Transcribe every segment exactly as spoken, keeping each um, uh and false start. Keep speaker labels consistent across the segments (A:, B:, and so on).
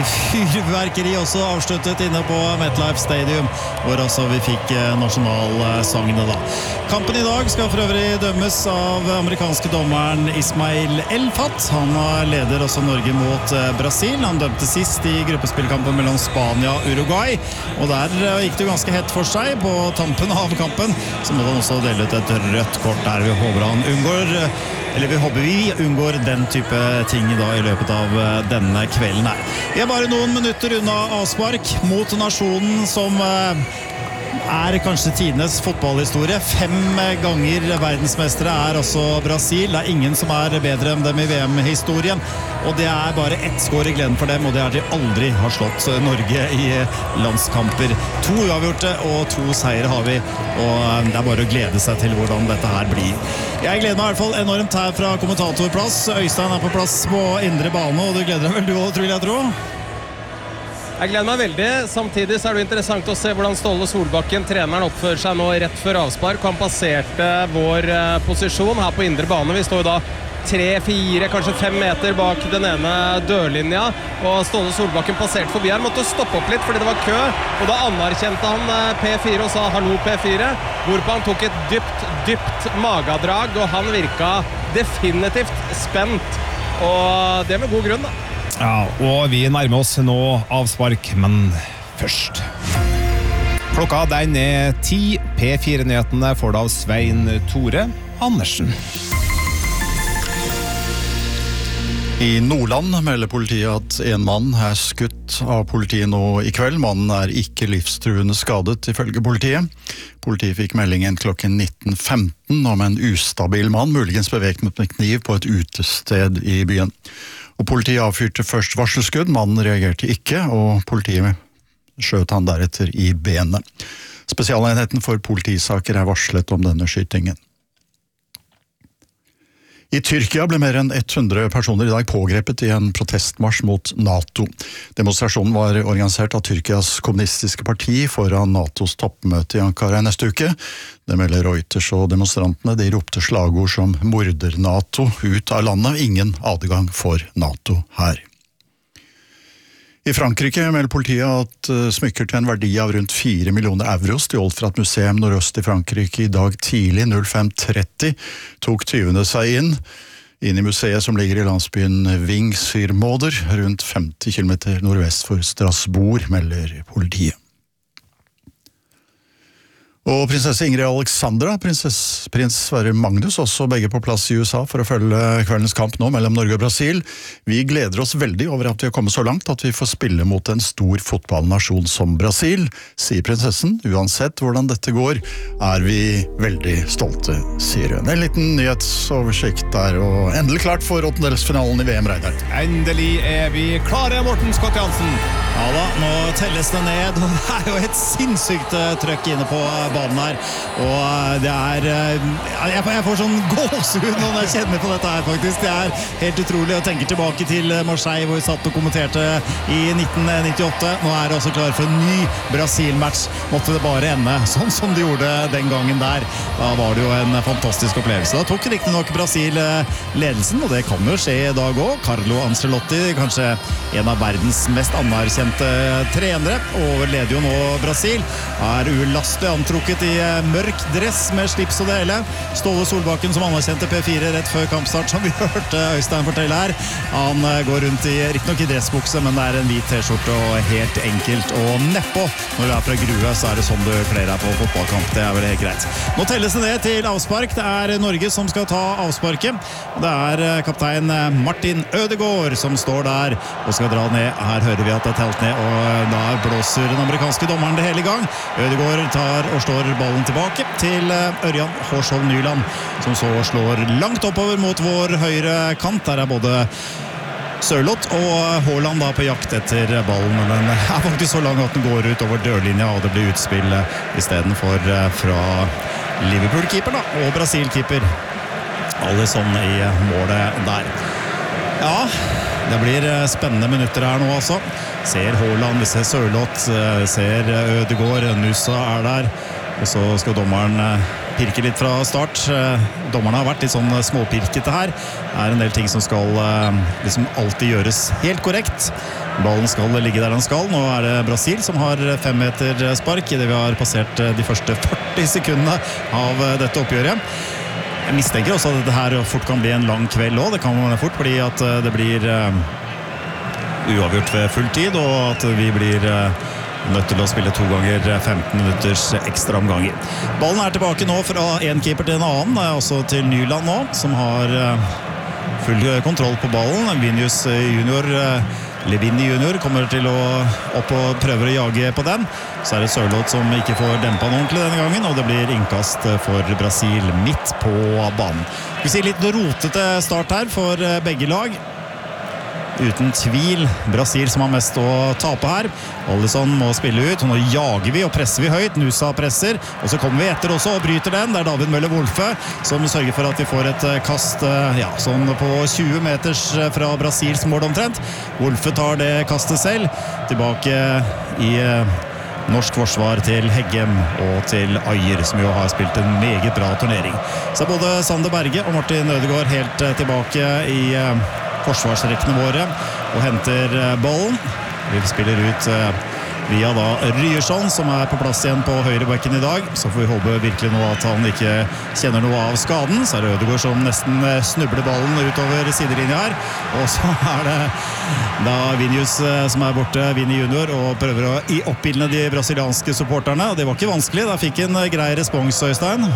A: fyrverkeri også avsluttet inne på MetLife Stadium, hvor også vi fikk nasjonalsangene da. Kampen i dag skal for øvrig dømmes av amerikanske dommeren Ismail Elfat. Han leder også Norge mot Brasil. Han dømte sist i gruppespillkampen mellom Spania og Uruguay, og der gikk det ganske hett for seg. På tampen av kampen så må han også dele ut et rødt kort der. Vi håper han unngår, eller vi håper vi unngår den type ting da i løpet av denne kvelden her. Vi er bare noen minutter unna avspark mot nasjonen som er kanskje tidenes fotballhistorie. Fem ganger verdensmestere er også Brasil. Det er ingen som er bedre enn dem i V M-historien, og det er bare ett skår i gleden for dem, og det er at de aldri har slått Norge i landskamper. To uavgjorte og to seier har vi, og det er bare å glede seg til hvordan dette her blir. Jeg gleder meg i hvert fall enormt her fra kommentatorplass. Øystein er på plass på indre bane, og du gleder deg vel du også, tror jeg tro?
B: Jeg gleder meg veldig. Samtidig så er det interessant å se hvordan Ståle Solbakken, treneren, oppfører seg nå rett før avspark. Han passerte vår posisjon her på indre bane. Vi står da tre, fire, kanskje fem meter bak den ene dørlinja, og Ståle Solbakken passerte forbi her. Måtte stoppe opp litt fordi det var kø, og da anerkjente han P fire og sa hallo P fire, hvorpå han tok et dypt, dypt magadrag, og han virka definitivt spent, og det med god grunn da.
C: Ja, og vi nærmer oss nå avspark, men først. Klokka den er ti. P fire-nyhetene får da av Svein Tore Andersen.
D: I Nordland melder politiet at en mann er skutt av politiet nå i kveld. Mannen er ikke livstruende skadet, ifølge politiet. Politiet fikk meldingen klokken nitten femten om en ustabil mann, muligens bevæpnet med kniv på et utested i byen. Og politiet avfyrte først varselskudd, mannen reagerte ikke, og politiet skjøt han deretter i benet. Spesialenheten for politisaker er varslet om denne skytingen. I Tyrkia ble mer enn hundre personer i dag pågrepet i en protestmarsj mot NATO. Demonstrasjonen var organisert av Tyrkias kommunistiske parti foran NATOs toppmøte i Ankara i neste uke. Det melder Reuters, og demonstrantene de ropte slagord som «Morder NATO» ut av landet, ingen adgang for NATO her. I Frankrike melder politiet at smykker til en verdi av rundt fire millioner euro stjålet fra et museum nordøst i Frankrike i dag tidlig fem tretti tok tyvene seg inn, inn i museet som ligger i landsbyen Ving-sur-Moder, rundt femti kilometer nordvest for Strasbourg, melder politiet. Og prinsesse Ingrid Alexandra, prinsess, prins Sverre Magnus, også begge på plass i U S A for å følge kveldens kamp nå mellom Norge og Brasil. Vi gleder oss veldig over at vi har kommet så langt at vi får spille mot en stor fotballnasjon som Brasil, sier prinsessen. Uansett hvordan dette går, er vi veldig stolte, sier hun. En liten nyhetsoversikt der, og endelig klart for åttendedelsfinalen i V M, Reidar.
C: Endelig er vi klare, Morten Scott Jansen.
A: Ja da, nå telles det ned, og det er jo et sinnssykt trøkk inne på banen her, og det er jeg får sånn gåsehud når jeg kjenner på dette her faktisk. Det er helt utrolig å tenke tilbake til Marseille hvor vi satt og kommenterte i nitten nittiåtte. Nå er det også klar for en ny Brasil-match. Måtte det bare ende sånn som de gjorde den gangen der. Da var det jo en fantastisk opplevelse. Da tok riktig nok Brasil ledelsen, og det kan jo skje i dag også. Carlo Ancelotti, kanskje en av verdens mest anerkjente trenere, og leder jo nå Brasil. Er ulastelig antrukket i mørk dress med slips og det hele. Ståle Solbakken som anerkjente P fire rett før kampstart, som vi hørte Øystein fortelle her. Han går rundt i, riktig nok i dressbukse, men det er en hvit t-skjorte og helt enkelt og nedpå. Når du er fra Grue, så er det sånn du kler deg på fotballkamp. Det er vel helt greit. Nå telles det ned til avspark. Det er Norge som skal ta avsparket. Det er kaptein Martin Ødegaard som står der og skal dra ned. Her hører vi at det er telt ned, og da blåser den amerikanske dommeren det hele i gang. Ødegaard tar og slår ballen tilbake til Ørjan Hårsholm Nyland, som så slår langt oppover mot vår høyre kant. Der er både Sørloth og Haaland da på jakt etter ballen, men den er faktisk så lang at den går ut over dørlinja, og det blir utspill i stedet for fra Liverpool-keeper da, og Brasil-keeper Alisson i målet der. Ja, det blir spennende minutter her nå også. Ser Haaland, vi ser Sørloth, ser Ødegaard, Nusa er der, og så skal dommeren pirker litt fra start. Dommerne har vært litt sånn småpirkete her. Det er en del ting som skal liksom alltid gjøres helt korrekt. Ballen skal ligge der den skal. Nå er det Brasil som har fem meter spark i det vi har passert de første førti sekundene av dette oppgjøret. Jeg mistenker også at dette her fort kan bli en lang kveld også. Det kan fort bli at det blir uavgjort ved full tid, og at vi blir nødt til å spille to ganger femten minutters ekstra omganger. Ballen er tilbake nå fra en keeper til en annen, også til Nyland nå, som har full kontroll på ballen. Vinicius junior, Levini junior kommer til å opp og prøver å jage på den. Så er det Sørloth som ikke får dempa den ordentlig denne gangen, og det blir innkast for Brasil midt på banen. Vi sier litt rotete start her for begge lag. Uten tvil Brasil som har mest å tape her. Alisson må spille ut, og nå jager vi og presser vi høyt. Nusa presser, og så kommer vi etter også og bryter den. Det er David Møller Wolfe som sørger for at vi får et kast ja, sånn på tjue meters fra Brasils mål omtrent. Wolfe tar det kastet selv. Tilbake i norsk forsvar til Heggem og til Ajer, som jo har spilt en meget bra turnering. Så er både Sander Berge og Martin Ødegaard helt tilbake i forsvarsrekkene våre og henter ballen. Vi spiller ut via da Ryerson, som er på plass igjen på høyre bekken i dag. Så får vi håpe virkelig nå at han ikke kjenner noe av skaden. Så er det Ødegaard som nesten snubler ballen utover sidelinja her. Og så er det da Vinicius som er borte, Vini junior, og prøver å oppildne de brasilianske supporterne. Og det var ikke vanskelig, da fikk en grei respons, Øystein.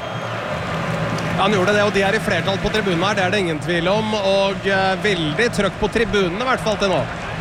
B: Han gjorde det, og de er i flertall på tribunen her, det er det ingen tvil om, og uh, veldig trøkk på tribunene i hvert fall til nå.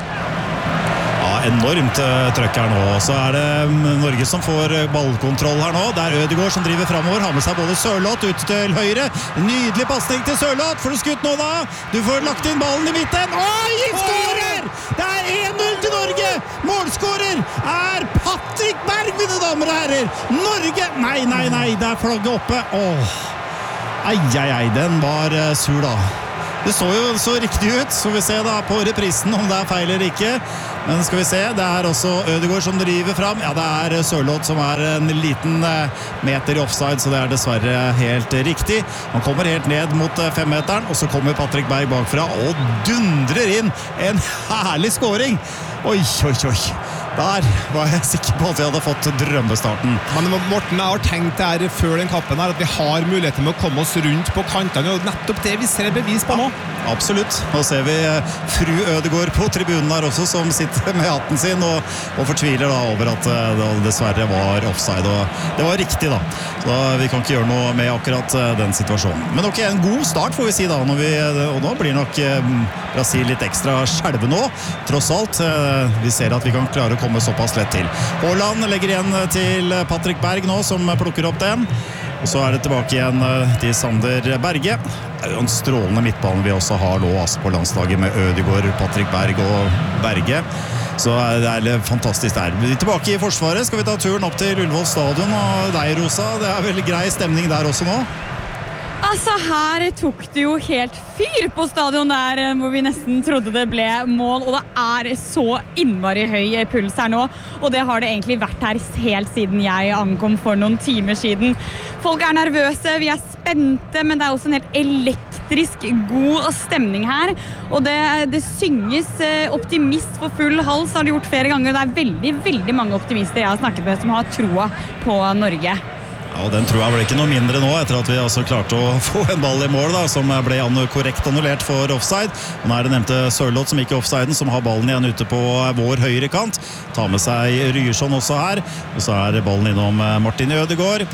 A: Ja, enormt uh, trøkk her nå. Så er det um, Norge som får uh, ballkontroll her nå. Det er Ødegaard som driver fremover, har med seg både Sørloth ut til høyre. Nydelig passning til Sørloth, får du skutt nå da? Du får lagt inn ballen i midten. Oi, skårer! Det er en null til Norge! Målskårer er Patrick Berg, mine damer og herrer! Norge! Nei, nei, nei, det er flagget oppe. Åh! Ei, ei, ei, den var uh, sur da. Det så jo så riktig ut, så vi ser da på reprisen om det er feil eller ikke. Men skal vi se, det er også Ødegaard som driver fram. Ja, det er Sørloth som er en liten uh, meter i offside, så det er dessverre helt riktig. Han kommer helt ned mot uh, femmeteren, og så kommer Patrick Berg bakfra og dundrer inn en herlig scoring. Oi, oi, oi. Der var jeg sikker på at vi hadde fått drømmestarten.
C: Men Morten, jeg har tenkt det her før den kappen her, at vi har muligheten med å komme oss rundt på kantene, og nettopp det vi ser bevis på nå.
A: Ja, absolutt. Nå ser vi fru Ødegaard på tribunen her også, som sitter med hatten sin og, og fortviler da over at det dessverre var offside, og det var riktig da. Så vi kan ikke gjøre noe med akkurat den situasjonen. Men ok, en god start får vi si da, når vi, og nå blir nok Brasil litt ekstra skjelve nå, tross alt. Vi ser at vi kan klare å komme såpass lett til. Haaland legger igjen til Patrick Berg nå, som plukker opp den. Og så er det tilbake igjen til Sander Berge. Det er jo en strålende midtbane vi også har nå altså på landslaget med Ødegaard, Patrick Berg og Berge. Så det er fantastisk der. Vi er tilbake i forsvaret. Skal vi ta turen opp til Ullevål stadion og deg, Rosa? Det er veldig grei stemning der også nå.
E: Altså, her tok det jo helt fyr på stadion der, hvor vi nesten trodde det ble mål, og det er så innmari høy puls her nå, og det har det egentlig vært her helt siden jeg ankom for noen timer siden. Folk er nervøse, vi er spente, men det er også en helt elektrisk god stemning her, og det, det synges optimist for full hals, har det gjort flere ganger, og det er veldig, veldig mange optimister jeg har snakket med som har troa på Norge.
A: Ja, og den tror jeg ble ikke noe mindre nå, etter at vi altså klarte å få en ball i mål da, som ble korrekt annullert for offside. Og nå er det nevnte Sørloth som ikke er offsiden, som har ballen igjen ute på vår høyre kant. Tar med seg Ryerson også her, og så er ballen innom Martin Ødegaard.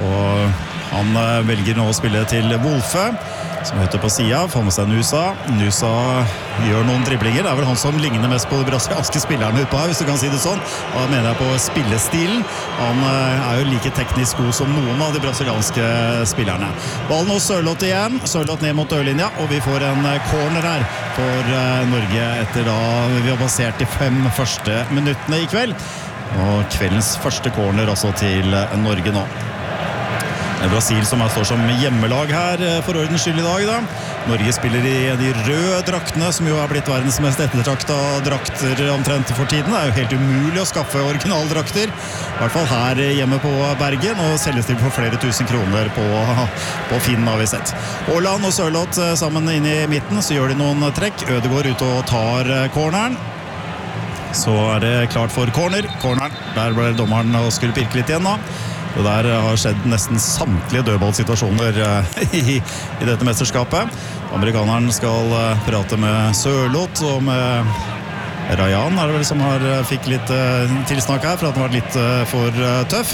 A: Og han velger nå å spille til Wolfe, som heter på siden, får med seg Nusa. Nusa gjør noen driblinger. Det er vel han som ligner mest på de brasilianske spillerne utpå her, hvis du kan si det sånn. Og da mener jeg på spillestilen. Han er jo like teknisk god som noen av de brasilianske spillerne. Ballen hos Sørloth igjen. Sørloth ned mot dørlinja, og vi får en corner her for Norge etter da vi har basert de fem første minuttene i kveld. Og kveldens første corner også til Norge nå. Det er Brasil som er, står som hjemmelag her for ordens skyld i dag da. Norge spiller i de røde draktene, som jo er blitt verdens mest ettertrakta drakter omtrent for tiden. Det er jo helt umulig å skaffe originaldrakter, i hvert fall her hjemme på Bergen, og selges til for flere tusen kroner på, på Finn, har vi sett. Haaland og Sørloth sammen inn i midten, så gjør de noen trekk. Ødegaard ut og tar corneren. Så er det klart for corner. Corneren, der ble dommeren og skulle pirke litt igjen da. Det der har skjedd nesten samtlige dødballsituasjoner i, i dette mesterskapet. Amerikaneren skal prate med Sørloth og med Rayan, er det vel som har, fikk litt tilsnakk her, for at den var litt for tøff.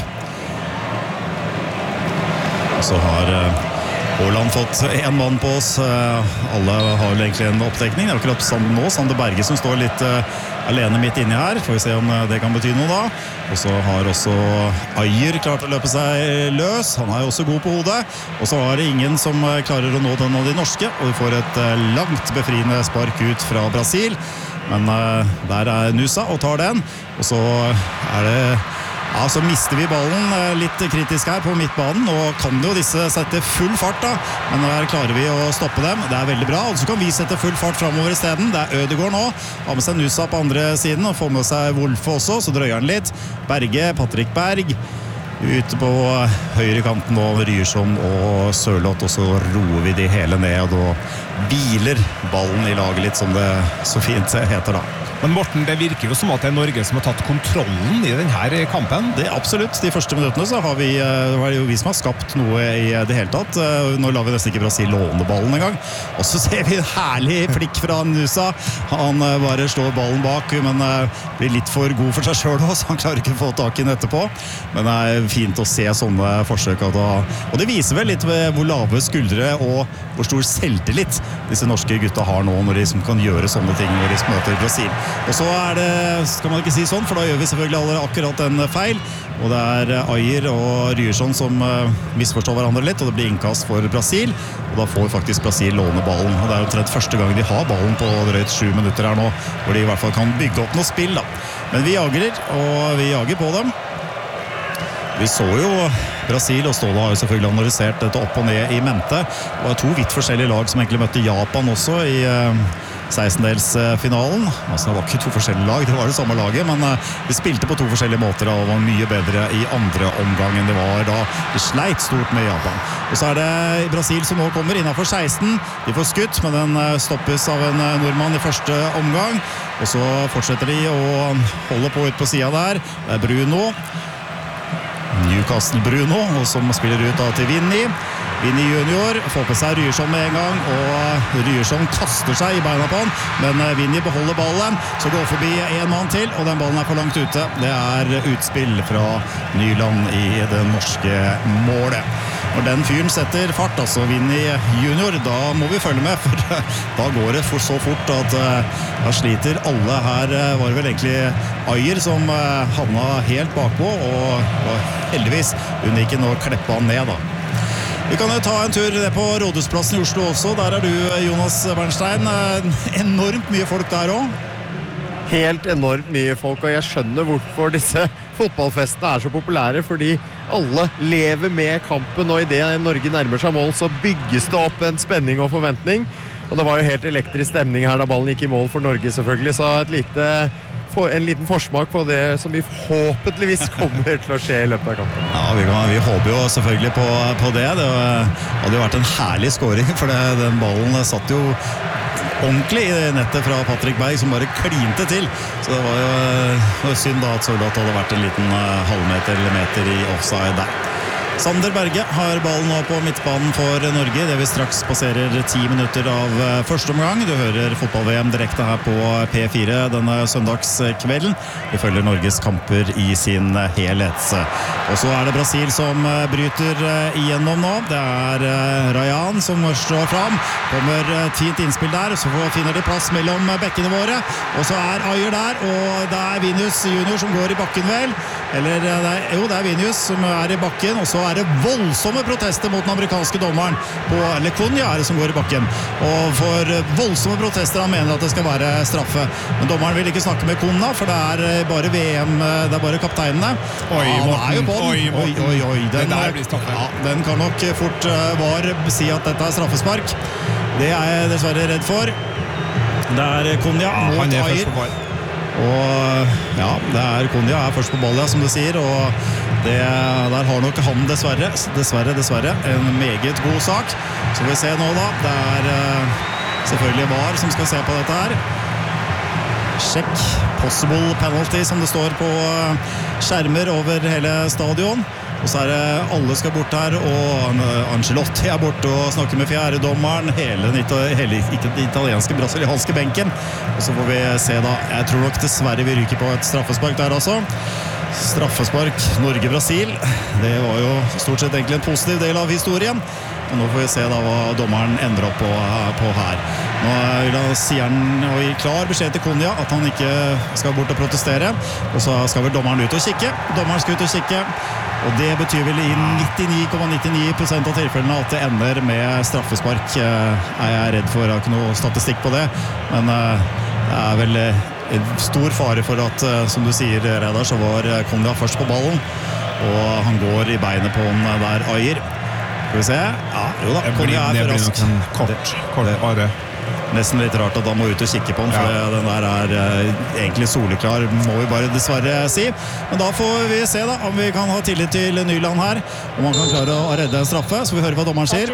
A: Og så har Haaland fått en mann på oss. Alle har vel egentlig en opptekning. Det er akkurat sammen nå, Sander Berge som står litt alene midt inni her. Får vi se om det kan bety noe da. Og så har også Ajer klart å løpe seg løs. Han er jo også god på hodet. Og så har det ingen som klarer å nå den av de norske. Og vi får et langt befriende spark ut fra Brasil. Men der er Nusa og tar den. Og så er det... Ja, så mister vi ballen litt kritisk her på midtbanen, og kan jo disse sette full fart da, men der klarer vi å stoppe dem. Det er veldig bra, og så kan vi sette full fart fremover i stedet. Det er Ødegaard nå, har med seg Nusa på andre siden, og får med seg Wolfe også, så drøyer han litt. Berge, Patrick Berg, ute på høyre kanten og Ryerson og Sørloth, og så roer vi de hele ned og biler ballen i laget litt, som det så fint heter da.
C: Men Morten, det virker jo som at det er Norge som har tatt kontrollen i denne kampen.
A: Det er absolutt. De første minuttene så har vi, var det jo vi som har skapt noe i det hele tatt. Nå lar vi nesten ikke Brasil låne ballen en gang. Og så ser vi en herlig flikk fra Nusa. Han bare slår ballen bak, men blir litt for god for seg selv også. Han klarer ikke å få tak i den etterpå. Men det er fint å se sånne forsøk. Og det viser vel litt hvor lave skuldre og hvor stor selvtillit disse norske gutta har nå, når de som kan gjøre sånne ting når de møter Brasil. Og så er det, skal man ikke si sånn, for da gjør vi selvfølgelig alle akkurat en feil. Og det er Ajer og Ryerson som misforstår hverandre litt, og det blir innkast for Brasil. Og da får faktisk Brasil låne ballen. Og det er jo omtrent første gang de har ballen på drøyt sju minutter her nå, hvor de i hvert fall kan bygge opp noe spill da. Men vi jager, og vi jager på dem. Vi så jo Brasil, og Ståle har jo selvfølgelig analysert dette opp og ned i mente. Det var to vidt forskjellige lag som egentlig møtte Japan også i sekstendelsfinalen. Altså det var ikke to forskjellige lag, det var det samme laget, men de spilte på to forskjellige måter og var mye bedre i andre omgang enn det var da. De sleit stort med Japan. Og så er det Brasil som nå kommer innenfor seksten. De får skutt, men den stoppes av en nordmann i første omgang. Og så fortsetter de å holde på ut på siden der. Det er Bruno. Newcastle Bruno, og som spiller ut da til Vinny. Vinny junior får på seg Ryerson med en gang, og Ryerson kaster seg i beina på han, men Vinny beholder ballen, så går forbi en mann til, og den ballen er for langt ute. Det er utspill fra Nyland i det norske målet. Når den fyren setter fart, altså Vinny junior, da må vi følge med, for da går det for så fort at da sliter alle her. Var det vel egentlig Ajer som havna helt bakpå, og heldigvis unngikk å kleppe han ned da. Vi kan jo ta en tur ned på Rådhusplassen i Oslo også. Der er du, Jonas Bernstein. Enormt mye folk der også.
F: Helt enormt mye folk, og jeg skjønner hvorfor disse fotballfestene er så populære, fordi alle lever med kampen, og i det Norge nærmer seg mål, så bygges det opp en spenning og forventning. Og det var jo helt elektrisk stemning her da ballen gikk i mål for Norge selvfølgelig, så et lite, en liten forsmak på det som vi forhåpentligvis kommer til å skje i løpet av kampen.
A: Ja, vi, kan, vi håper jo selvfølgelig på, på det. Det hadde jo vært en herlig scoring, for det, den ballen satt jo ordentlig i nettet fra Patrick Berg, som bare klinte til. Så det var jo det var synd da at Sørloth hadde vært en liten halvmeter eller meter i offside der. Sander Berge har ballen nå på midtbanen for Norge. Det vi straks passerer ti minutter av første omgang. Du hører fotball-V M direkte her på P fire denne søndagskvelden. Vi følger Norges kamper i sin helhet. Og så er det Brasil som bryter igjennom nå. Det er Rayan som slår fram. Kommer et fint innspill der, og så finner de plass mellom bekkene våre. Og så er Ajer der, og det er Vinus junior som går i bakken vel. eller det er, jo, det er Vinicius som er i bakken, og så er det voldsomme protester mot den amerikanske dommeren på, eller Cunha er det som går i bakken, og for voldsomme protester han mener at det skal være straffe, men dommeren vil ikke snakke med Cunha, for det er bare V M, det er bare kapteinene.
C: Oi,
A: ja, det er jo på den.
C: Oi,
A: oi, oi, oi. Den,
C: det der blir straffe.
A: ja, den kan nok fort uh, var si at dette er straffespark. Det er jeg dessverre redd for. Det er Cunha
C: Ja,
A: mot
C: han er først
A: Ajer.
C: på ball.
A: Og ja, det er Cunha er først på ball, ja, som du sier, og det, der har nok han dessverre, dessverre, dessverre, en meget god sak. Så vi ser nå da, det er uh, selvfølgelig V A R som skal se på dette her. Sjekk, possible penalty, som det står på uh, skjermer over hele stadion. Og så er det alle skal bort her, og Ancelotti er borte og snakker med fjerdedommeren, hele den hele, ikke den italienske, brasilianske benken. Og så får vi se da, jeg tror nok dessverre vi ryker på et straffespark der altså. Straffespark Norge-Brasil, det var jo stort sett egentlig en positiv del av historien. Og nå får vi se da hva dommeren ender opp på, på her. Nå vil han, sier han og gir klar beskjed til Cunha at han ikke skal bort og protestere. Og så skal vel dommeren ut og kikke. Dommeren skal ut og kikke. Og det betyr vel i nittini komma nittini prosent av tilfellene at det ender med straffespark. Er jeg redd for, jeg har ikke noe statistikk på det. Men det er vel en stor fare for at, som du sier, Reidar, så var Cunha først på ballen. Og han går i beinet på den der Ajer. Skal vi se? Ja, jo da, Cunha er for rask.
C: Det blir nok en kort, kort are.
A: Nesten litt rart at han må ut og kikke på den, for ja. Den der er uh, egentlig soleklar, må vi bare dessverre si. Men da får vi se da, om vi kan ha tillit til Nyland her, om han kan klare å redde en straffe, så vi hører hva dommeren sier.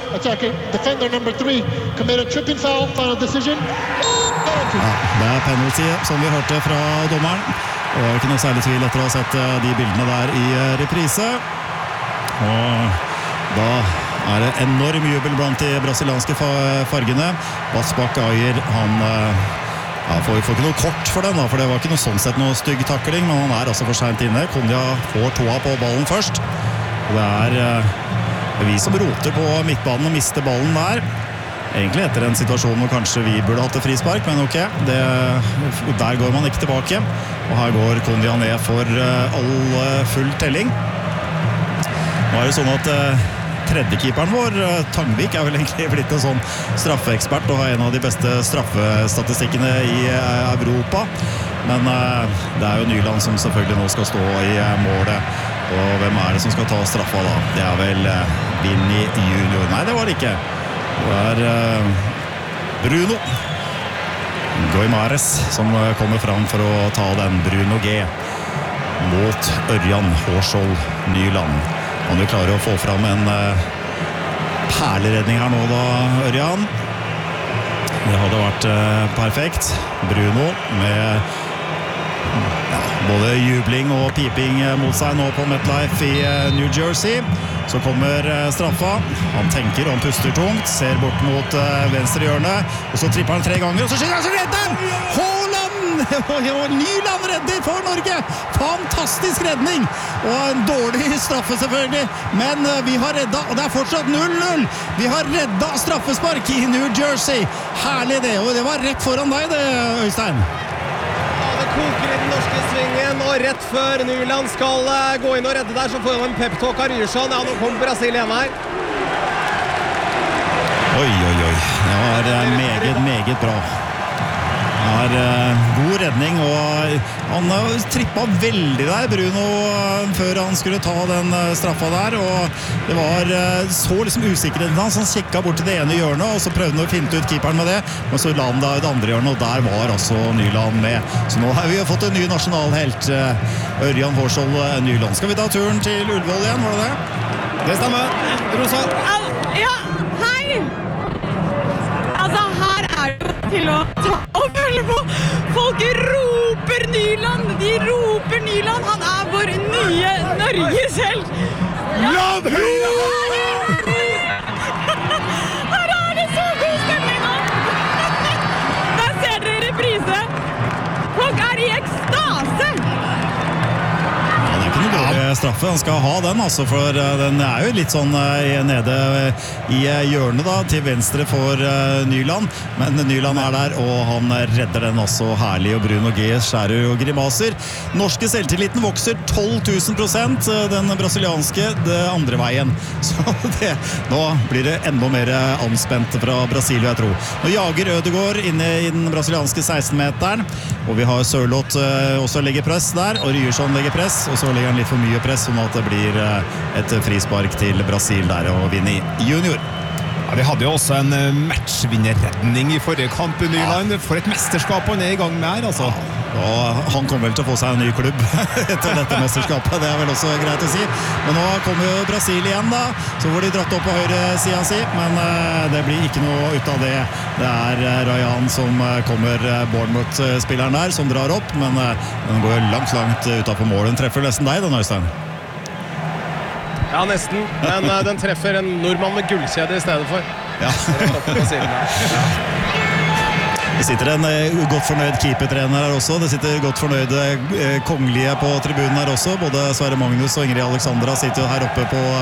A: Ja, det er penalty, som vi hørte fra dommeren. Og det var ikke noe særlig tvil etter å ha sett uh, de bildene der i uh, reprise. Og da er det enorm jubel blant de brasilianske fargene. Basbak Ajer, han ja, får, får ikke noe kort for den da, for det var ikke noe sånn sett noe stygg takling, men han er altså for sent inne. Cunha får tåa på ballen først. Og det er uh, vi som roter på midtbanen og mister ballen der. Egentlig etter en situasjon hvor kanskje vi burde hatt et frispark, men ok, det, der går man ikke tilbake. Og her går Cunha ned for uh, all uh, full telling. Nå er det sånn at uh, tredjekeeperen vår, Tangvik, er vel egentlig blitt en sånn straffeekspert og har en av de beste straffestatistikkene i Europa. Men uh, det er jo Nyland som selvfølgelig nå skal stå i uh, målet. Og hvem er det som skal ta straffa da? Det er vel uh, Vinny Junior. Nei, det var det ikke. Det er uh, Bruno Goimares som uh, kommer fram for å ta den. Bruno G mot Ørjan Hårskjold Nyland. Han vil klare å få fram en uh, perleredning her nå da, Ørjan. Det hadde vært uh, perfekt. Bruno med ja, både jubling og piping mot seg nå på MetLife i uh, New Jersey. Så kommer uh, straffa. Han tenker og han puster tungt, ser bort mot uh, venstre hjørne, og så tripper han tre ganger, og så skyter han, så redder han! Haaland! Nyland redder for Norge! Fantastisk redning! Og en dårlig straffe selvfølgelig, men uh, vi har redda, og det er fortsatt null null! Vi har redda straffespark i New Jersey! Herlig det, og det var rett foran deg det, Øystein.
B: Det koker i den norske svingen, og rett før Nyland skal uh, gå inn og redde der, så får han en pep-talk av Ryerson. Ja, nå kommer Brasil igjen her.
A: Oi, oi, oi. Det var uh, meget, meget bra. Det er uh, god redning, og han uh, trippet veldig der, Bruno, uh, før han skulle ta den uh, straffa der, og det var uh, så liksom usikkerheten hans. Han kikket bort til det ene hjørnet, og så prøvde han å finne ut keeperen med det, men så la han da det andre hjørnet, og der var altså Nyland med. Så nå har vi fått en ny nasjonalhelt, uh, Ørjan Hårskjold uh, Nyland. Skal vi ta turen til Ullevål igjen, var det det?
C: Det stemmer. Rosa.
E: Ja, hei! Altså, her er det til å ta og følge på. Folk roper Nyland, de roper Nyland. Han er vår nye Norgeshelt. Ja, her er det så god stemning nå. Der ser dere reprise. Folk er i ekstase.
A: Ja, det er ikke noe dårlig straffe. Han skal ha den, altså, for den er jo litt sånn nede i hjørnet da, til venstre for Nyland. Men Nyland er der, og han redder den også herlig. Og Bruno G skjærer og grimaser. Norske selvtilliten vokser tolv tusen prosent, den brasilianske det andre veien. Så det, nå blir det enda mer anspent fra Brasil, jeg tror. Nå jager Ødegaard inne i den brasilianske seksten-meteren, og vi har Sørloth også legger press der, og Ryerson legger press, og så legger han litt for mye press, sånn at det blir et frispark til Brasil der, og vinner junior.
C: Ja, vi hadde jo også en matchvinnerredning i forrige kamp i Nyland. For et mesterskap han er i gang med her, altså.
A: Og han kommer vel til å få seg en ny klubb etter dette mesterskapet, det er vel også greit å si. Men nå kommer jo Brasil igjen da, så får de dratt opp på høyre siden si, men det blir ikke noe ut av det. Det er Rayan som kommer, Bournemouth-spilleren der, som drar opp, men den går langt, langt utenfor mål. Den treffer nesten deg, den, Øystein.
B: Ja, nesten, men uh, den treffer en nordmann med gullkjede i stedet for.
A: Ja.
B: Rett opp på siden der. Ja.
A: Det sitter en uh, godt fornøyd keepertrener her også. Det sitter godt fornøyde uh, kongelige på tribunen her også. Både Sverre Magnus og Ingrid Alexandra sitter jo her oppe på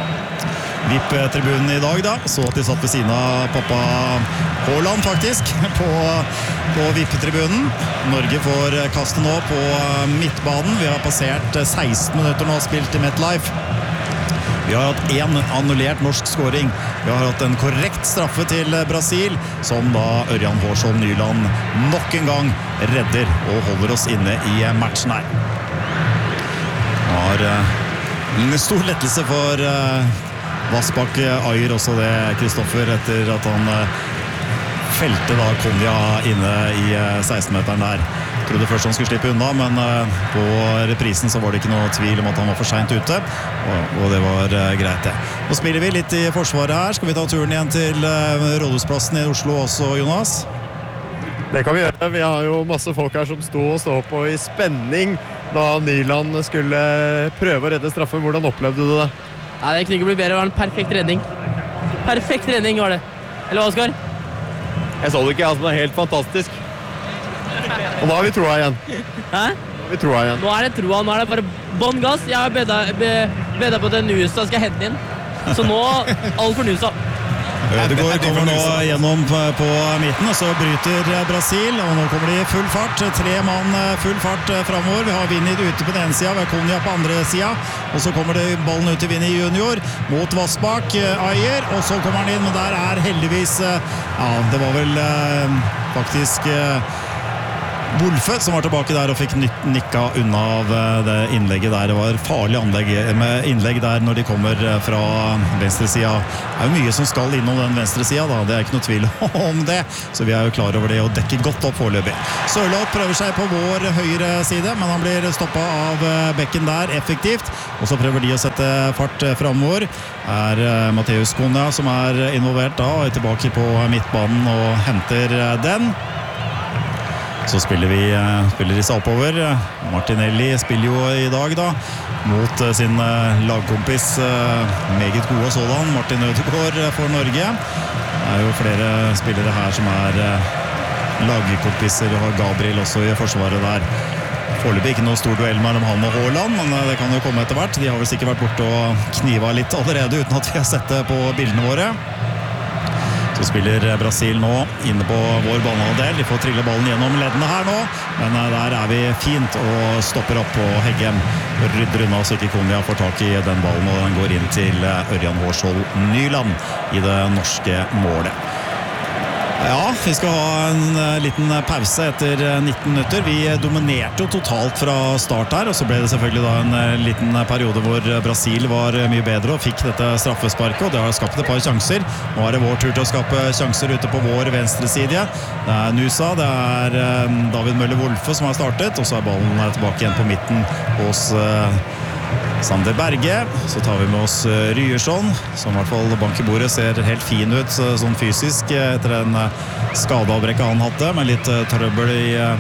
A: V I P-tribunen i dag da. Så at de satt ved siden av pappa Haaland faktisk på, på V I P-tribunen. Norge får kaste nå på midtbanen. Vi har passert seksten minutter nå og spilt i MetLife. Vi har hatt en annullert norsk scoring. Vi har hatt en korrekt straffe til Brasil, som da Ørjan Hårsholm Nyland nok en gang redder og holder oss inne i matchen her. Det var en stor lettelse for Vassbakk Ayer også det, Kristoffer, etter at han felte da Konja inne i seksten-meteren der. Jeg trodde først han skulle slippe unna, men på reprisen så var det ikke noe tvil om at han var for sent ute, og det var greit det. Nå spiller vi litt i forsvaret her. Skal vi ta turen igjen til Rådhusplassen i Oslo også, Jonas?
F: Det kan vi gjøre. Vi har jo masse folk her som sto og stå på i spenning da Nyland skulle prøve å redde straffen. Hvordan opplevde du det?
G: Ja, det kunne ikke bli bedre. Det var en perfekt redning. Perfekt redning var det. Eller hva, Oskar?
F: Jeg så det ikke, altså, det er helt fantastisk. Og da har vi troa igjen.
G: Hæ?
F: Vi troa igjen.
G: Nå er det troa, nå er det bare bånn gass. Jeg har beda, be, beda på den nusa, skal hente den inn. Så nå, alt for nusa.
A: Ødegaard kommer nå gjennom på midten, og så bryter Brasil, og nå kommer de full fart. Tre mann full fart fremover. Vi har Vinny ute på den ene siden, vi har Konja på andre siden, og så kommer det ballen ut til Vinny junior mot Vassbakk Ayer, og så kommer han inn, men der er heldigvis, ja, det var vel faktisk Wolfe som var tilbake der og fikk nikka unna av det innlegget der. Det var farlig anlegg med innlegg der når de kommer fra venstresida. Det er jo mye som skal innom den venstresida da, det er ikke noe tvil om det, så vi er jo klar over det og dekker godt opp foreløpig. Sørloth prøver seg på vår høyre side, men han blir stoppet av bekken der effektivt, og så prøver de å sette fart fremover. Er Mathias Konja som er involvert da, og er tilbake på midtbanen og henter den. Så spiller vi spiller de seg oppover. Martinelli spiller jo i dag da, mot sin lagkompis, meget gode sådan, Martin Ødegaard for Norge. Det er jo flere spillere her som er lagkompiser, og har Gabriel også i forsvaret der. Foreløpig ikke noe stor duell mellom han og Haaland, men det kan jo komme etter hvert. De har vel sikkert vært borte og kniva litt allerede uten at vi har sett det på bildene våre. Så spiller Brasil nå inne på vår banehalvdel. De får trille ballen gjennom leddene her nå, men der er vi fint og stopper opp på Heggem. Rydder unna så ikke Konja får tak i den ballen, og den går inn til Ørjan Hårsholm Nyland i det norske målet. Ja, vi skal ha en liten pause etter nitten minutter. Vi dominerte jo totalt fra start her, og så ble det selvfølgelig da en liten periode hvor Brasil var mye bedre og fikk dette straffesparket, og det har skapt et par sjanser. Nå er det vår tur til å skape sjanser ute på vår venstre side. Det er Nusa, det er David Møller Wolfe som har startet, og så er ballen tilbake igjen på midten hos Sander Berge. Så tar vi med oss Ryerson, som i hvert fall bank i bordet ser helt fin ut sånn fysisk etter en skadeavbrekk han hadde, med litt trøbbel i ja,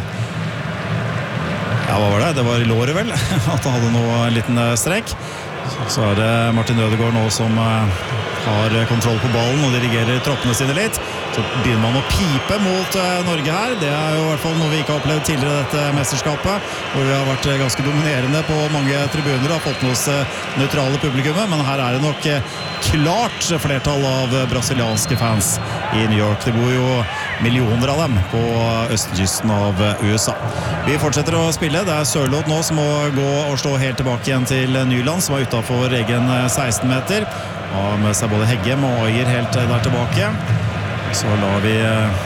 A: hva var det? Det var i låret vel, at han hadde noe en liten strekk. Så er det Martin Ødegaard nå som har kontroll på ballen og dirigerer troppene sine litt. Så begynner man å pipe mot Norge her. Det er jo i hvert fall noe vi ikke har opplevd tidligere i dette mesterskapet, hvor vi har vært ganske dominerende på mange tribuner og har fått med oss nøytrale publikummet, men her er det nok klart flertall av brasilianske fans i New York. Det bor jo millioner av dem på østkysten av U S A. Vi fortsetter å spille. Det er Sørloth nå som må gå og stå helt tilbake igjen til Nyland, som er utenfor egen seksten meter. Har med seg både Heggem og Ajer helt der tilbake. Så lar vi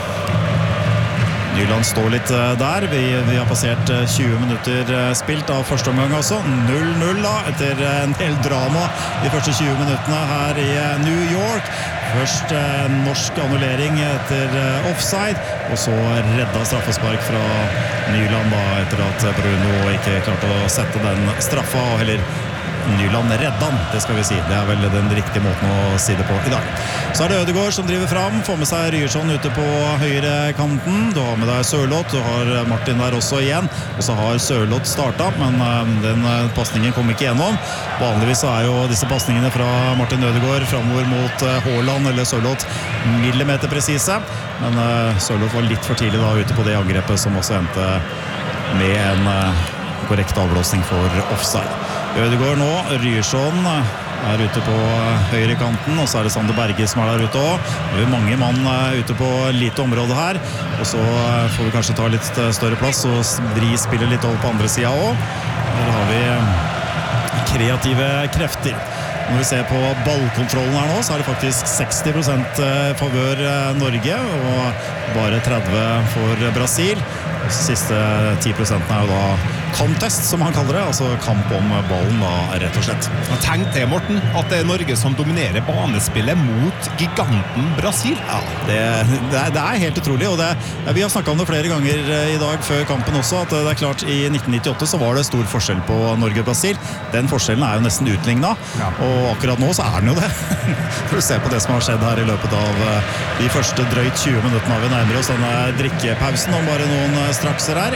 A: Nyland stå litt der. Vi, vi har passert tjue minutter spilt av første omgang også. null null da, etter en del drama de første tjue minuttene her i New York. Først norsk annullering etter offside, og så redda straffespark fra Nyland da, etter at Bruno ikke klarte å sette den straffa, og heller Nyland reddan, det skal vi si. Det er vel den riktige måten å si det på i dag. Så er det Ødegaard som driver fram, får med seg Ryerson ute på høyre kanten. Du har med deg Sørloth, du har Martin der også igjen, og så har Sørloth startet, men den passningen kom ikke gjennom. Vanligvis er jo disse passningene fra Martin Ødegaard fremover mot Haaland eller Sørloth millimeter presise, men Sørloth var litt for tidlig da ute på det angrepet som også endte med en korrekt avblåsning for offside. Ødegaard nå, Ryerson er ute på høyre kanten, og så er det Sander Berge som er der ute også. Det er mange mann ute på lite område her, og så får vi kanskje ta litt større plass og Bri spiller litt over på andre siden også. Der har vi kreative krefter. Når vi ser på ballkontrollen her nå, så er det faktisk seksti prosent favør Norge, og bare tretti for Brasil. De siste ti prosent er jo da contest, som han kaller det, altså kamp om ballen da, rett og slett.
C: Tenk det, Morten, at det er Norge som dominerer banespillet mot giganten Brasil.
A: Ja, det, det, er, det er helt utrolig, og det, vi har snakket om det flere ganger i dag før kampen også, at det er klart i nitten nittiåtte så var det stor forskjell på Norge og Brasil. Den forskjellen er jo nesten utlignet, ja. Og akkurat nå så er den jo det. For å se på det som har skjedd her i løpet av de første drøyt tjue minuttene har vi nærmere oss denne drikkepausen om bare noen strakser her.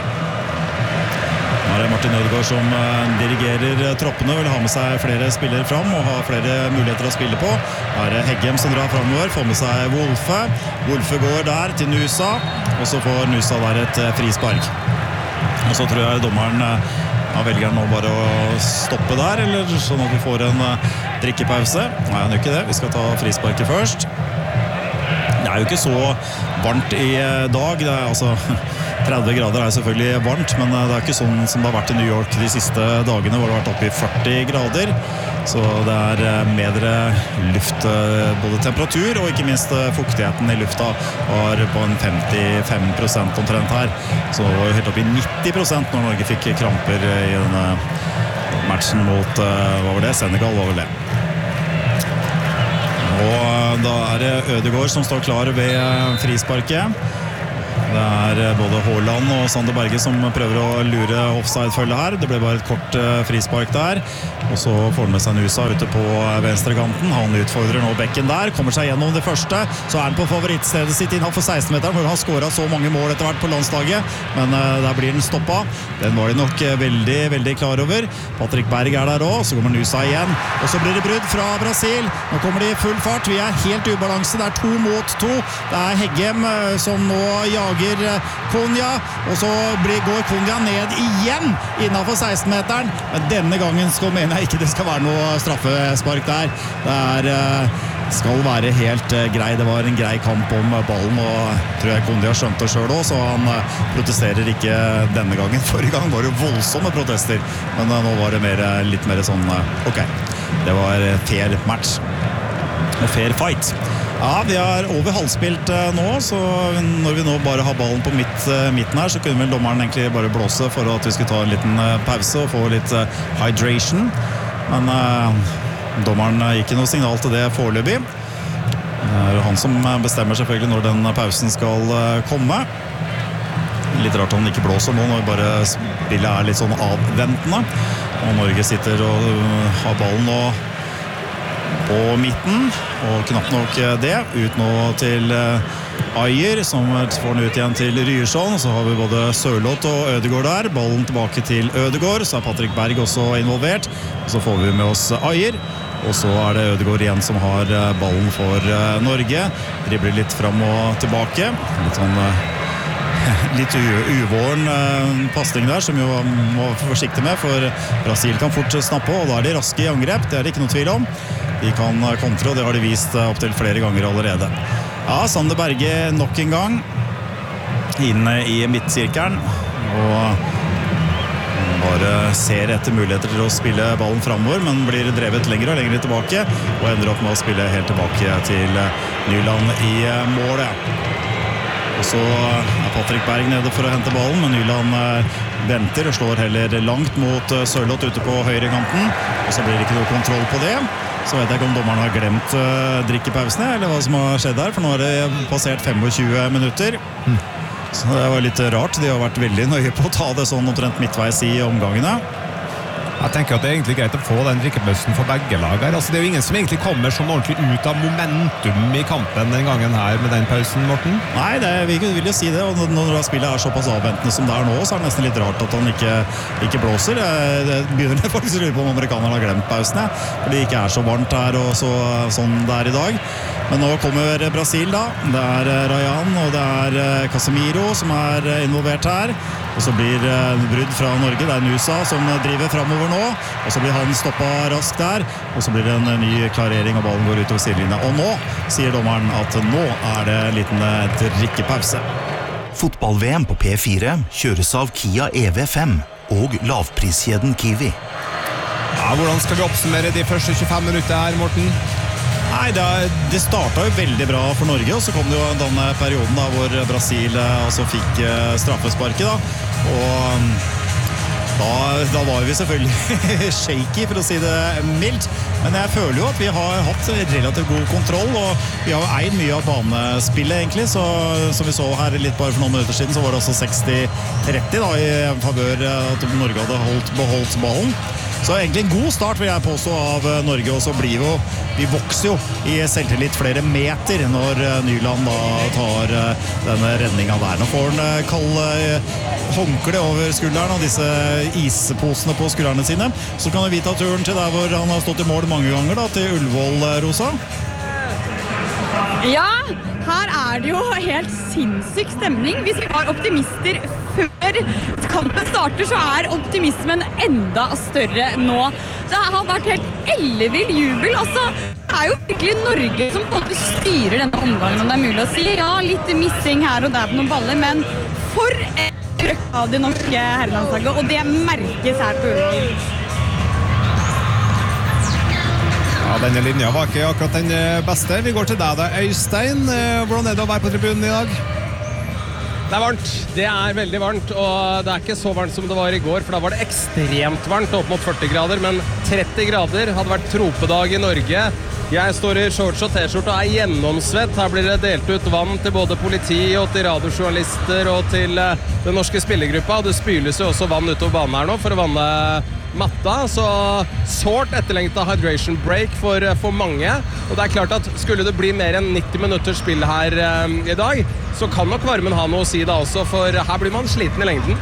A: Nå er det Martin Ødegaard som dirigerer troppene, vil ha med seg flere spillere fram og ha flere muligheter å spille på. Her er det Heggem som drar fremover, får med seg Wolfe. Wolfe går der til Nusa, og så får Nusa der et frispark. Og så tror jeg dommeren ja, velger nå bare å stoppe der, eller sånn at vi får en drikkepause. Nei, han gjør ikke det. Vi skal ta frisparket først. Det er jo ikke så varmt i dag. Det er altså tretti grader er selvfølgelig varmt, men det er ikke sånn som det har vært i New York de siste dagene, hvor det har vært oppe i førti grader. Så det er bedre luft, både temperatur og ikke minst fuktigheten i lufta var på en femtifem prosent omtrent her. Så det var jo helt oppe i nitti prosent når Norge fikk kramper i denne matchen mot, hva var det? Senegal var vel det. Og da er det Ødegaard som står klar ved frisparket. Det er både Haaland og Sander Berge som prøver å lure offside-følge her. Det ble bare et kort frispark der. Og så får han med seg Nusa ute på venstre kanten. Han utfordrer nå bekken der. Kommer seg gjennom det første. Så er han på favorittstedet sitt innenfor seksten-meteren, hvor han har skåret så mange mål etter hvert på landslaget. Men der blir den stoppet. Den var de nok veldig, veldig klar over. Patrick Berg er der også. Så kommer Nusa igjen. Og så blir det brudd fra Brasil. Nå kommer de i full fart. Vi er helt ubalanse. Det er to mot to. Det er Heggem som nå jager Konya, og så blir, går Konya ned igjen innenfor seksten-meteren, men denne gangen skal, mener jeg ikke det skal være noe straffespark der. Det er, skal være helt grei. Det var en grei kamp om ballen, og tror jeg Konya skjønte det selv også, så han protesterer ikke denne gangen. Forrige gang var det voldsomme protester, men nå var det mer, litt mer sånn ok, det var fair match og fair fight. Ja, vi er over halvspilt nå, så når vi nå bare har ballen på midt, midten her, så kunne vel dommeren egentlig bare blåse for at vi skulle ta en liten pause og få litt hydration. Men uh, dommeren gikk ikke noe signal til det foreløpig. Det er han som bestemmer selvfølgelig når den pausen skal komme. Litt rart han ikke blåser nå, når bare spillet er litt sånn avventende. Og Norge sitter og har ballen og på midten, og knapt nok det, ut nå til Ajer, som får den ut igjen til Ryerson. Så har vi både Sørloth og Ødegaard der, ballen tilbake til Ødegaard, så er Patrick Berg også involvert, og så får vi med oss Ajer. og så er det Ødegaard igjen som har ballen for Norge. Dribler litt fram og tilbake. Litt sånn litt uvåren passning der, som jo må være forsiktig med, for Brasil kan fort snappe, og da er de raske i angrep, det er det ikke noe tvil om. De kan kontre, og det har de vist opp til flere ganger allerede. Ja, Sander Berge nok en gang inne i midtsirkelen, og bare ser etter muligheter til å spille ballen fremover, men blir drevet lenger og lenger tilbake, og ender opp med å spille helt tilbake til Nyland i målet. Og så er Patrick Berg nede for å hente ballen, men Nyland venter og slår heller langt mot Sørloth ute på høyrekanten, og så blir det ikke noe kontroll på det. Så vet jeg ikke om dommeren har glemt drikkepausene, eller hva som har skjedd der, for nå har det passert tjuefem minutter. Så det var litt rart, de har vært veldig nøye på å ta det sånn omtrent midtveis i omgangene.
C: Jeg tenker at det er egentlig greit å få den drikkepausen for begge lager. Altså, det er jo ingen som egentlig kommer sånn ordentlig ut av momentum i kampen den gangen her med den pausen, Morten.
A: Nei, det, vi vil jo si det, og når spillet er såpass avventende som det er nå, så er det nesten litt rart at han ikke, ikke blåser. Det begynner faktisk å lure på om amerikanerne har glemt pausene, for det ikke er så varmt her og så, sånn det er i dag. Men nå kommer Brasil da. Det er Rayan og det er Casemiro som er involvert her. Og så blir brudd fra Norge. Det er Nusa som driver fremover nå. Og så blir han stoppet raskt der. Og så blir det en ny klarering, og ballen går utover sidelinja. Og nå sier dommeren at nå er det en liten drikkepause.
H: Fotball-V M på P fire kjøres av Kia E V fem og lavpriskjeden Kiwi.
C: Ja, hvordan skal vi oppsummere de første tjuefem minutter her, Morten?
A: Nei, det, det startet jo veldig bra for Norge, og så kom det jo denne perioden da, hvor Brasil altså fikk straffesparket da, og da, da var vi selvfølgelig shaky, for å si det mildt, men jeg føler jo at vi har hatt relativt god kontroll, og vi har jo eid mye av banespillet egentlig, så som vi så her litt bare for noen minutter siden, så var det også seksti tretti da, i favør at Norge hadde holdt, beholdt ballen. Så egentlig en god start vil jeg påstå av Norge, og så blir jo, vi vokser jo i selvtillit flere meter når Nyland da tar denne redningen der. Nå får han kald håndkle over skulderen og disse isposene på skuldrene sine. Så kan vi ta turen til der hvor han har stått i mål mange ganger da, til Ullevål, Rosa.
E: Ja, her er det jo helt sinnssyk stemning. Hvis vi var optimister før kampen starter, så er optimismen enda større nå. Det har vært helt ellevill jubel. Altså, det er jo virkelig Norge som på en måte styrer denne omgangen, om det er mulig å si. Ja, litt missing her og der på noen baller, men for et trøkk av det norske herrelandslaget, og det merkes her på Ullevål.
C: Ja, denne linja var ikke akkurat den beste. Vi går til deg da, Øystein. Hvordan er det å være på tribunen i dag?
B: Det er varmt. Det er veldig varmt, og det er ikke så varmt som det var i går, for da var det ekstremt varmt, opp mot førti grader, men tretti grader hadde vært tropedag i Norge. Jeg står i shorts og t-skjorte og er gjennomsvett. Her blir det delt ut vann til både politi og til radiojournalister og til den norske spillergruppa, og det spyles jo også vann utover banen her nå for å vanne matta, så sårt etterlengtet hydration break for, for mange, og det er klart at skulle det bli mer enn nitti minutters spill her um, i dag, så kan nok varmen ha noe å si da også, for her blir man sliten i lengden.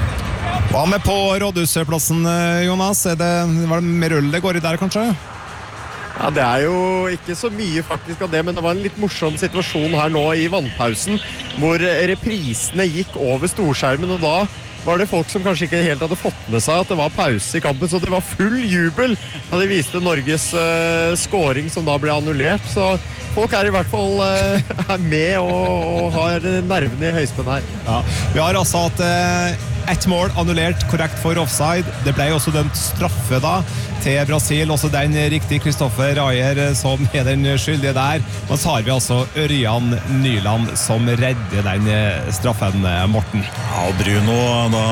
C: Hva med på Rådhusplassen, Jonas? Er det, var det mer øl det går i der, kanskje?
F: Ja, det er jo ikke så mye faktisk av det, men det var en litt morsom situasjon her nå i vannpausen, hvor reprisene gikk over storskjermen, og da var det folk som kanskje ikke helt hadde fått med seg at det var pause i kampen, så det var full jubel da de viste Norges uh, scoring som da ble annullert. Så folk er i hvert fall uh, er med og, og har nervene i høyspenn her.
C: Ja, vi har altså hatt uh, ett mål annullert korrekt for offside. Det ble også dømt straffe da til Brasil, også den riktig Kristoffer Ajer som er den skyldige der. Men så har vi altså Ørjan Nyland som redder den straffen, Morten.
A: Ja, og Bruno da,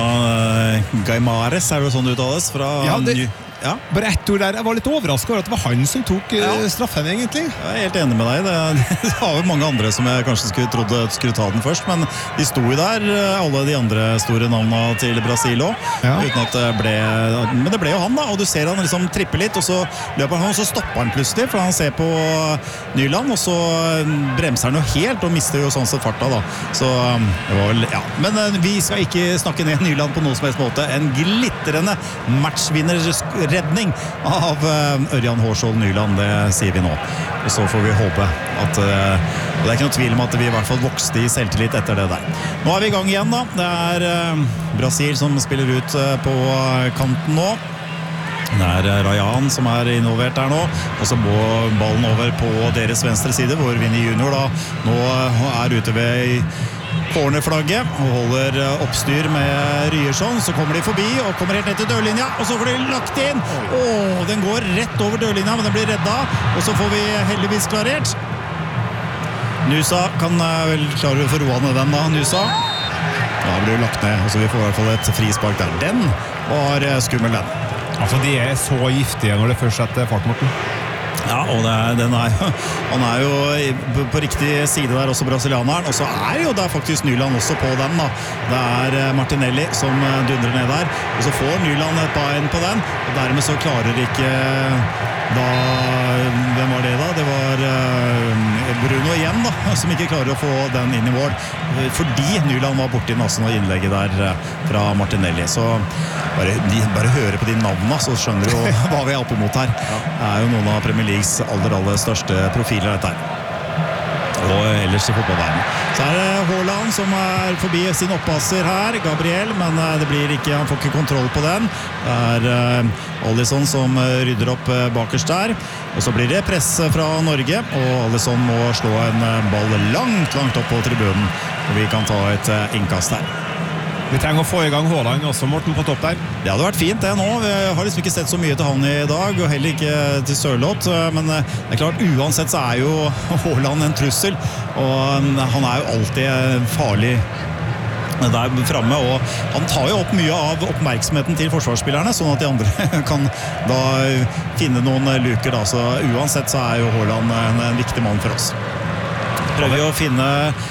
A: Gaimares er det sånn uttales fra
C: ja, det,
A: ja.
C: Bare ett ord der. Jeg var litt overrasket over at det var han som tok ja. straffen egentlig.
A: Jeg er helt enig med deg. Det, det var jo mange andre som jeg kanskje skulle trodde skulle ta den først, men de sto jo der, alle de andre store navnene til Brasil også, ja. uten at det ble, men det ble jo han da, og du ser han liksom tripper litt, og så løper han, og så stopper han plutselig, for han ser på Nyland, og så bremser han jo helt, og mister jo sånn sett farta da. Så det var vel, ja. Men vi skal ikke snakke ned Nyland på noen som helst måte. En glitterende matchvinner redning av Ørjan Hårsvold Nyland, det sier vi nå. Og så får vi håpe at, og det er ikke noe tvil om at vi i hvert fall vokste i selvtillit etter det der. Nå er vi i gang igjen da, det er Brasil som spiller ut på kanten nå. Det er Rayan som er involvert der nå, og så må ballen over på deres venstre side, hvor Vinny Junior da nå er ute ved cornerflagget og holder oppstyr med Ryerson. Så kommer de forbi og kommer helt ned til dørlinja, og så får de lagt inn. Åh, den går rett over dørlinja, men den blir redda, og så får vi heldigvis klarert. Nusa kan vel klare å få roa ned den da, Nusa. Da blir det lagt ned, og så vi får i hvert fall et frispark der. Den var skummel, den.
C: Altså, de er så giftige når det først setter fart, Morten.
A: Ja, og det er, den er, han er jo på riktig side der også, brasilianeren, og så er jo der faktisk Nyland også på den da. Det er Martinelli som dundrer ned der, og så får Nyland et bein på den, og dermed så klarer ikke da, hvem var det da? Det var Bruno igjen da, som ikke klarer å få den inn i mål, fordi Nyland var borti nassen og innlegget der fra Martinelli, så bare, de, bare høre på de navnene, så skjønner du jo hva vi er oppe mot her. Det er jo noen av Premier Leagues aller, aller største profiler dette her. Og ellers i fotballverdenen. Så er det Haaland som er forbi sin oppasser her, Gabriel, men det blir ikke, han får ikke kontroll på den. Det er uh, Alisson som rydder opp uh, bakerst der, og så blir det press fra Norge, og Alisson må slå en uh, ball langt, langt opp på tribunen, og vi kan ta et uh, innkast her.
C: Vi trenger å få i gang Haaland også, Morten, på topp der.
A: Det hadde vært fint det nå. Vi har liksom ikke sett så mye til han i dag, og heller ikke til Sørloth, men det er klart, uansett så er jo Haaland en trussel, og han er jo alltid farlig der fremme, og han tar jo opp mye av oppmerksomheten til forsvarsspillerne, sånn at de andre kan da finne noen luker da, så uansett så er jo Haaland en, en viktig mann for oss. Prøver å finne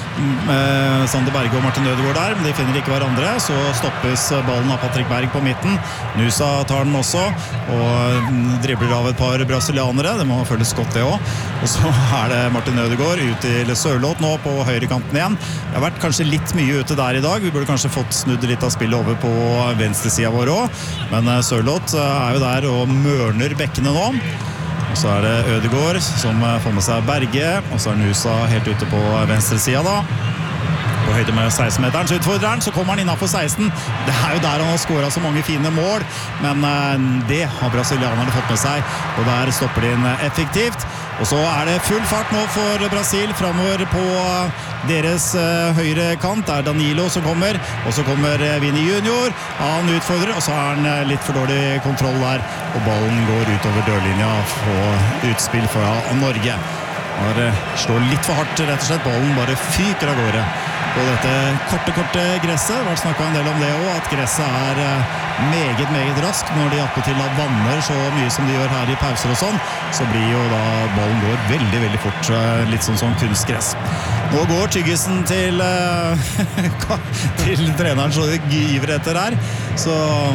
A: eh, Sander Berge og Martin Ødegaard der, men de finner ikke hverandre, så stoppes ballen av Patrick Berg på midten. Nusa tar den også, og dribler av et par brasilianere, det må føles godt det også. Og så er det Martin Ødegaard ut til Sørloth nå på høyrekanten igjen. Det har vært kanskje litt mye ute der i dag, vi burde kanskje fått snudd litt av spillet over på venstresiden vår også, men Sørloth er jo der og mørner bekkene nå. Og så er det Ødegaard som får med seg Berge, og så er Nusa helt ute på venstre siden da. På høyde med seksten-meteren, så utfordrer han, så kommer han innenfor seksten. Det er jo der han har skåret så mange fine mål, men det har brasilianerne fått med seg, og der stopper de inn effektivt. Og så er det full fart nå for Brasil fremover på deres høyre kant. Det er Danilo som kommer, og så kommer Vinny Junior. Han utfordrer, og så er han litt for dårlig kontroll der, og ballen går utover dørlinja og utspill fra Norge. Han slår litt for hardt, rett og slett. Ballen bare fyker av gårde på dette korte, korte gresset. Det har vært snakket en del om det også, at gresset er meget, meget raskt. Når de attpåtil vanner så mye som de gjør her i pauser og sånn, så blir jo da ballen går veldig, veldig fort, litt sånn som kunstgress. Nå går tyggisen til, til treneren så det gyver etter her, så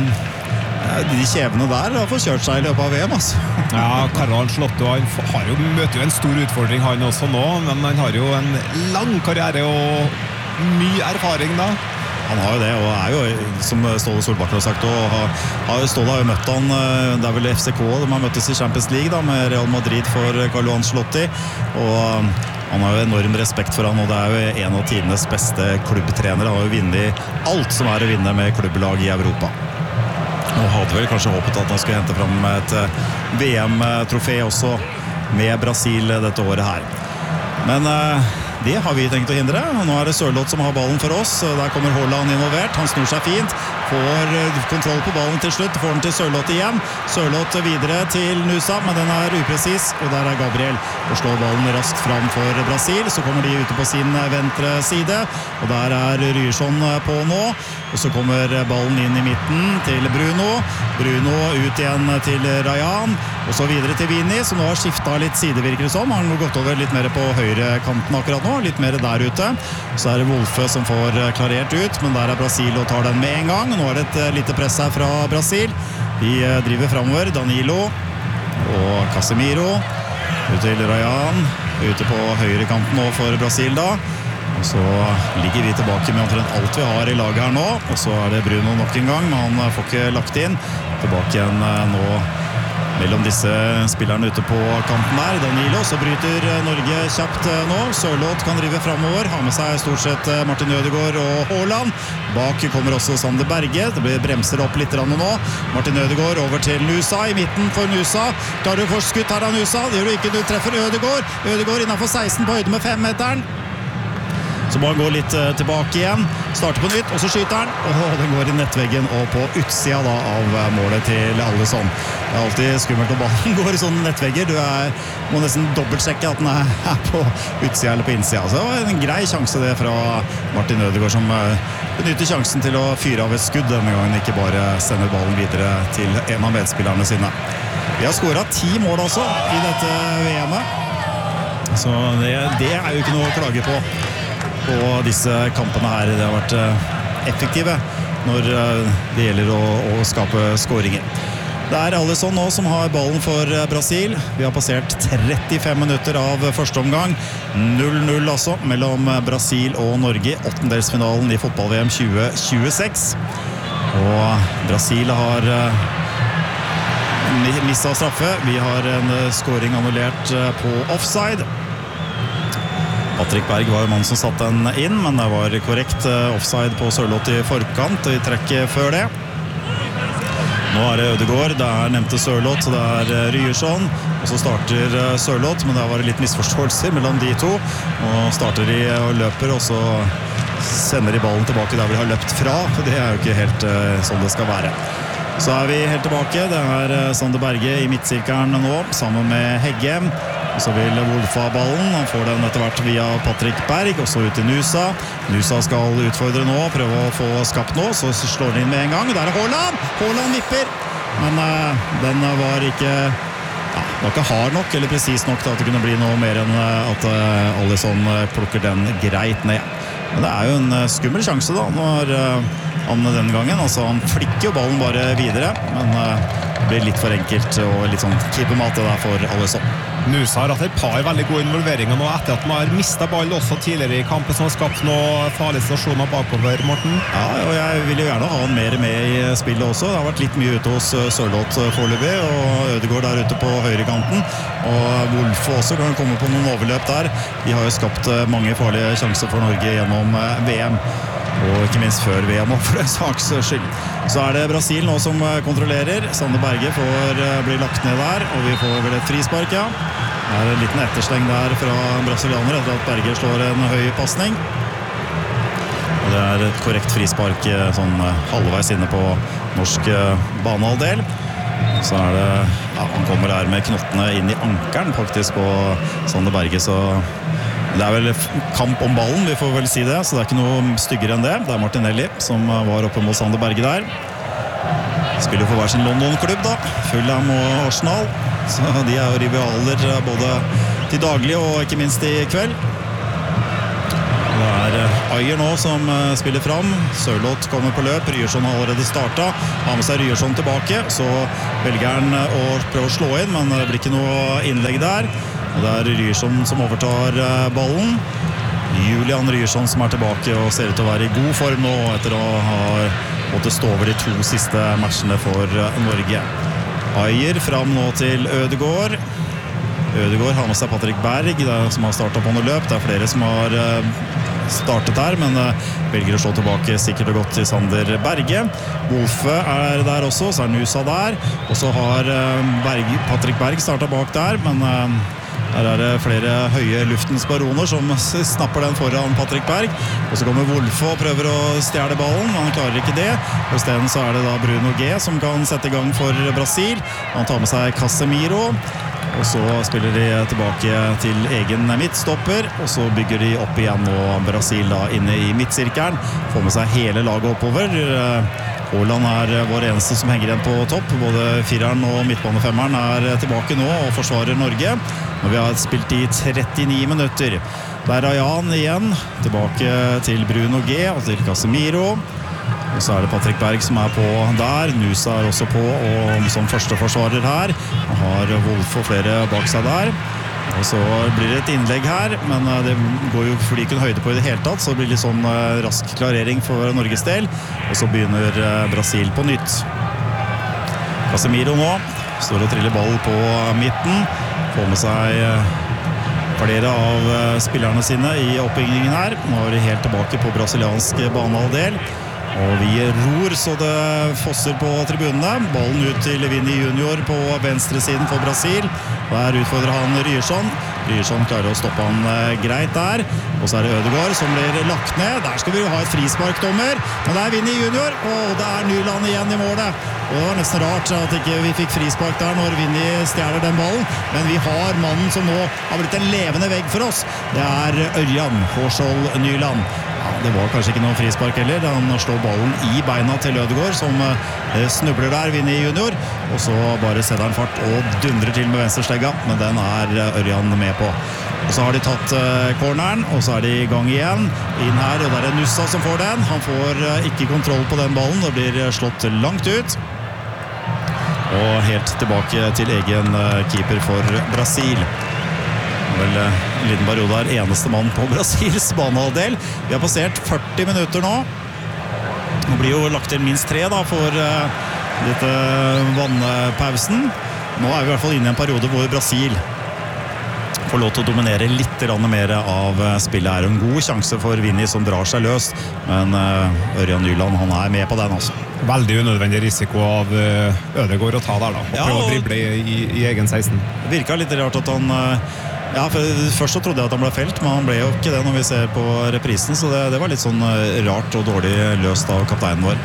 A: de kjevene der har fått kjørt seg i løpet av V M, altså.
C: Ja, Carlo Ancelotti, han har jo, møter jo en stor utfordring han også nå, men han har jo en lang karriere og mye erfaring da.
A: Han har jo det, og er jo, som Ståle Solbakken har sagt, og har, Ståle har jo møtt han, det er vel F C K, de har møttes i Champions League da, med Real Madrid for Carlo Ancelotti, og han har jo enorm respekt for han, og det er jo en av tidenes beste klubbtrenere. Han har jo vunnet alt som er å vinne med klubblag i Europa. Og hadde vel kanskje håpet at han skulle hente fram et V M-trofé også med Brasil dette året her. Men det har vi tenkt å hindre. Nå er det Sørloth som har ballen for oss. Der kommer Haaland involvert. Han snur seg fint. Får kontroll på ballen til slutt. Får den til Sørloth igjen. Sørloth videre til Nusa, men den er upresis. Og der er Gabriel og slår ballen raskt fram for Brasil. Så kommer de ute på sin venstre side. Og der er Ryerson på nå. Og så kommer ballen inn i midten til Bruno. Bruno ut igjen til Rayan. Og så videre til Vinny, som nå har skiftet litt side, virker det som. Han har gått over litt mer på høyre kanten akkurat nå. Litt mer der ute. Så er det Wolfe som får klarert ut, men der er Brasil og tar den med en gang. Nå er det et lite press her fra Brasil. De driver fremover. Danilo og Casemiro. Ut til Rayan. Ute på høyre kanten nå for Brasil da. Og så ligger vi tilbake med omtrent alt vi har i laget her nå. Og så er det Bruno nok en gang, men han får ikke lagt inn. Tilbake igjen nå mellom disse spillerne ute på kanten der. Danilo, så bryter Norge kjapt nå. Sørloth kan drive fremover. Har med seg stort sett Martin Ødegaard og Haaland. Bak kommer også Sander Berge. Det blir bremser opp litt nå. Martin Ødegaard over til Nusa. I midten for Nusa. Klarer du først skutt her av Nusa? Det gjør du ikke, du treffer Ødegaard. Ødegaard innenfor seksten på høyde med femmeteren. Så må han gå litt uh, tilbake igjen, starter på nytt, og så skyter han, og den går i nettveggen og på utsida da, av uh, målet til Alisson. Det er alltid skummelt når ballen går i sånne nettvegger, du er, må nesten dobbeltsjekke at den er, er på utsida eller på innsida. Så det var en grei sjanse det fra Martin Ødegaard, som uh, benytter sjansen til å fyre av et skudd denne gangen, ikke bare sender ballen videre til en av medspillerne sine. Vi har skåret ti mål også i dette V M-et, så det, det er jo ikke noe å klage på. På disse kampene her, det har vært effektive når det gjelder å, å skape skåringer. Det er Alisson nå som har ballen for Brasil. Vi har passert trettifem minutter av første omgang. null null altså mellom Brasil og Norge. Åttendelsfinalen i fotball-V M tjue tjueseks. Og Brasil har mistet straffe. Vi har en skåring annullert på offside. Patrick Berg var jo mannen som satt den inn, men det var korrekt offside på Sørloth i forkant og i trekket før det. Nå er det Ødegaard, det er nevnte Sørloth, det er Ryerson, og så starter Sørloth, men det var litt misforståelser mellom de to, og starter de og løper, og så sender de ballen tilbake der vi har løpt fra, for det er jo ikke helt uh, sånn det skal være. Så er vi helt tilbake, det er Sander Berge i midtsirkelen nå, sammen med Hegge. Og så vil Wolf ha ballen, han får den etter hvert via Patrick Berg, og så ut til Nusa. Nusa skal utfordre nå, prøve å få skapt nå, så slår den inn med en gang. Der er Haaland! Haaland vipper! Men uh, den var ikke, ja, var ikke hard nok, eller presis nok til at det kunne bli noe mer enn at uh, Alisson plukker den greit ned. Men det er jo en uh, skummel sjanse da, når uh, han denne gangen, altså han flikker jo ballen bare videre, men uh, det blir litt for enkelt og litt sånn keepermat det der for Alisson.
C: Nusa har hatt et par veldig gode involveringer nå etter at man har mistet ball også tidligere i kampen, som har skapt noen farlige situasjoner bakover, Morten.
A: Ja, og jeg vil jo gjerne ha han mer med i spillet også. Det har vært litt mye ute hos Sørloth foreløpig, og Ødegaard der ute på høyrekanten, og Wolf også kan komme på noen overløp der. De har jo skapt mange farlige sjanser for Norge gjennom V M. Og ikke minst før V M og for en saks skyld. Så er det Brasil nå som kontrollerer. Sander Berge får bli lagt ned der, og vi får vel et frispark, ja. Det er en liten ettersleng der fra brasilianer etter at Berge slår en høy passning. Og det er et korrekt frispark sånn halvveis inne på norsk banehalvdel. Så er det, ja, han kommer her med knottene inn i ankeren faktisk på Sander Berge, så det er vel kamp om ballen, vi får vel si det, så det er ikke noe styggere enn det. Det er Martinelli som var oppe mot Sander Berge der. Spiller for hver sin London-klubb da, Fulham og Arsenal, så de er jo rivaler både til daglig og ikke minst i kveld. Det er Ayer nå som spiller fram. Sørloth kommer på løp, Ryerson har allerede startet, har med seg Ryerson tilbake, så velger han å prøve å slå inn, men det blir ikke noe innlegg der. Og det er Ryerson som overtar ballen. Julian Ryerson som er tilbake og ser ut til å være i god form nå etter å ha måttet stå over de to siste matchene for Norge. Ayer fram nå til Ødegaard. Ødegaard har med seg Patrick Berg som har startet på noe løp. Det er flere som har startet her, men velger å slå tilbake sikkert og godt til Sander Berge. Wolfe er der også, så er Nusa der. Og så har Berg, Patrick Berg startet bak der, men her er det flere høye luftens baroner som snapper den foran Patrick Berg. Og så kommer Wolfe og prøver å stjele ballen, men han klarer ikke det. Og i stedet så er det da Bruno G som kan sette i gang for Brasil. Han tar med seg Casemiro. Og så spiller de tilbake til egen midtstopper, og så bygger de opp igjen og Brasil da inne i midtsirkelen. Får med seg hele laget oppover. Haaland er vår eneste som henger igjen på topp. Både fireren og midtbanefemmeren er tilbake nå og forsvarer Norge. Og vi har spilt i trettini minutter. Der er Jan igjen, tilbake til Bruno G og til Casemiro. Og så er det Patrick Berg som er på der. Nusa er også på og som første forsvarer her. Og har Wolf og flere bak seg der. Og så blir det et innlegg her, men det går jo fordi ikke en høyde på i det hele tatt, så det blir litt sånn rask klarering for Norges del, og så begynner Brasil på nytt. Casemiro nå står og triller ball på midten, får med seg flere av spillerne sine i oppbyggingen her. Nå er de helt tilbake på brasiliansk banehalvdel. Og vi ror så det fosser på tribunene. Ballen ut til Vini Junior på venstre siden for Brasil. Der utfordrer han Ryerson. Ryerson klarer å stoppe han greit der. Og så er det Ødegaard som blir lagt ned. Der skal vi jo ha et frisparkdommer. Men det er Vini Junior, og det er Nyland igjen i målet. Og det var nesten rart at ikke vi fikk frispark der når Vini stjeler den ballen. Men vi har mannen som nå har blitt en levende vegg for oss. Det er Ørjan Hårskjold Nyland. Ja, det var kanskje ikke noen frispark heller. Han slår ballen i beina til Ødegaard, som snubler der, Vini Junior. Og så bare setter han fart og dundrer til med venstreslegga, men den er Ørjan med på. Og så har de tatt corneren, og så er de i gang igjen. Inn her, og der er Nussa som får den. Han får ikke kontroll på den ballen, og blir slått langt ut. Og helt tilbake til egen keeper for Brasil. Vel, en liten periode er eneste mann på Brasils banehalvdel. Vi har passert førti minutter nå. Nå blir jo lagt til minst tre da, for uh, litt uh, vannpausen. Nå er vi i hvert fall inne i en periode hvor Brasil får lov til å dominere litt mer av spillet. Er en god sjanse for Vini som drar seg løs, men uh, Ørjan Nyland, han er med på den også.
C: Veldig unødvendig risiko av Ødegaard å ta der da, og
A: ja,
C: prøve å drible i, i egen seksten.
A: Det virket litt rart at han uh, Ja, for først så trodde jeg at han ble felt, men han ble jo ikke det når vi ser på reprisen, så det, det var litt sånn rart og dårlig løst av kapteinen vår.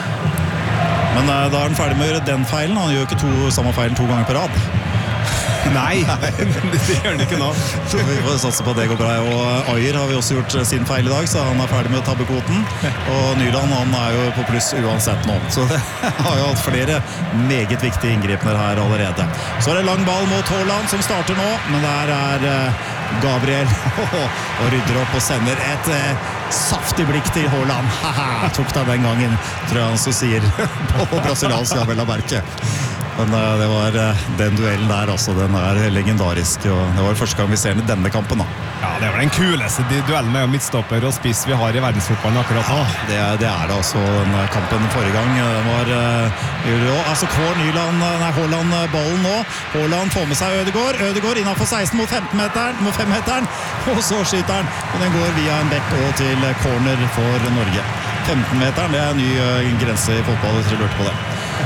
A: Men da er han ferdig med å gjøre den feilen. Han gjør ikke to, samme feilen to ganger på rad.
C: Nei, det gjør han ikke nå.
A: Så vi får satse på at det går bra. Og Ayer har vi også gjort sin feil i dag, så han er ferdig med tabbekvoten. Og Nyland, han er jo på pluss uansett nå. Så det har jo hatt flere meget viktige inngripener her allerede. Så er det lang ball mot Haaland som starter nå, men der er Gabriel og rydder opp og sender et saftig blikk til Haaland. Haha, tok deg den gangen, tror jeg han så sier på brasiliansk, ja vel å merke. Men det var den duellen der, altså, den er legendarisk, og det var første gang vi ser den i denne kampen da.
C: Ja, det var den kuleste duellen med midtstopper og spiss vi har i verdensfotballen akkurat nå.
A: Ja, det er det, er det altså, den kampen forrige gang. Den var, uh, altså, Kår Nyland, nei, Haaland ballen nå. Haaland får med seg Ødegaard. Ødegaard innenfor seksten mot femten-meteren, mot fem-meteren, og så skyter han. Og den går via en bekk og til corner for Norge. femten-meteren, det er en ny uh, grense i fotball, hvis dere lurte på det.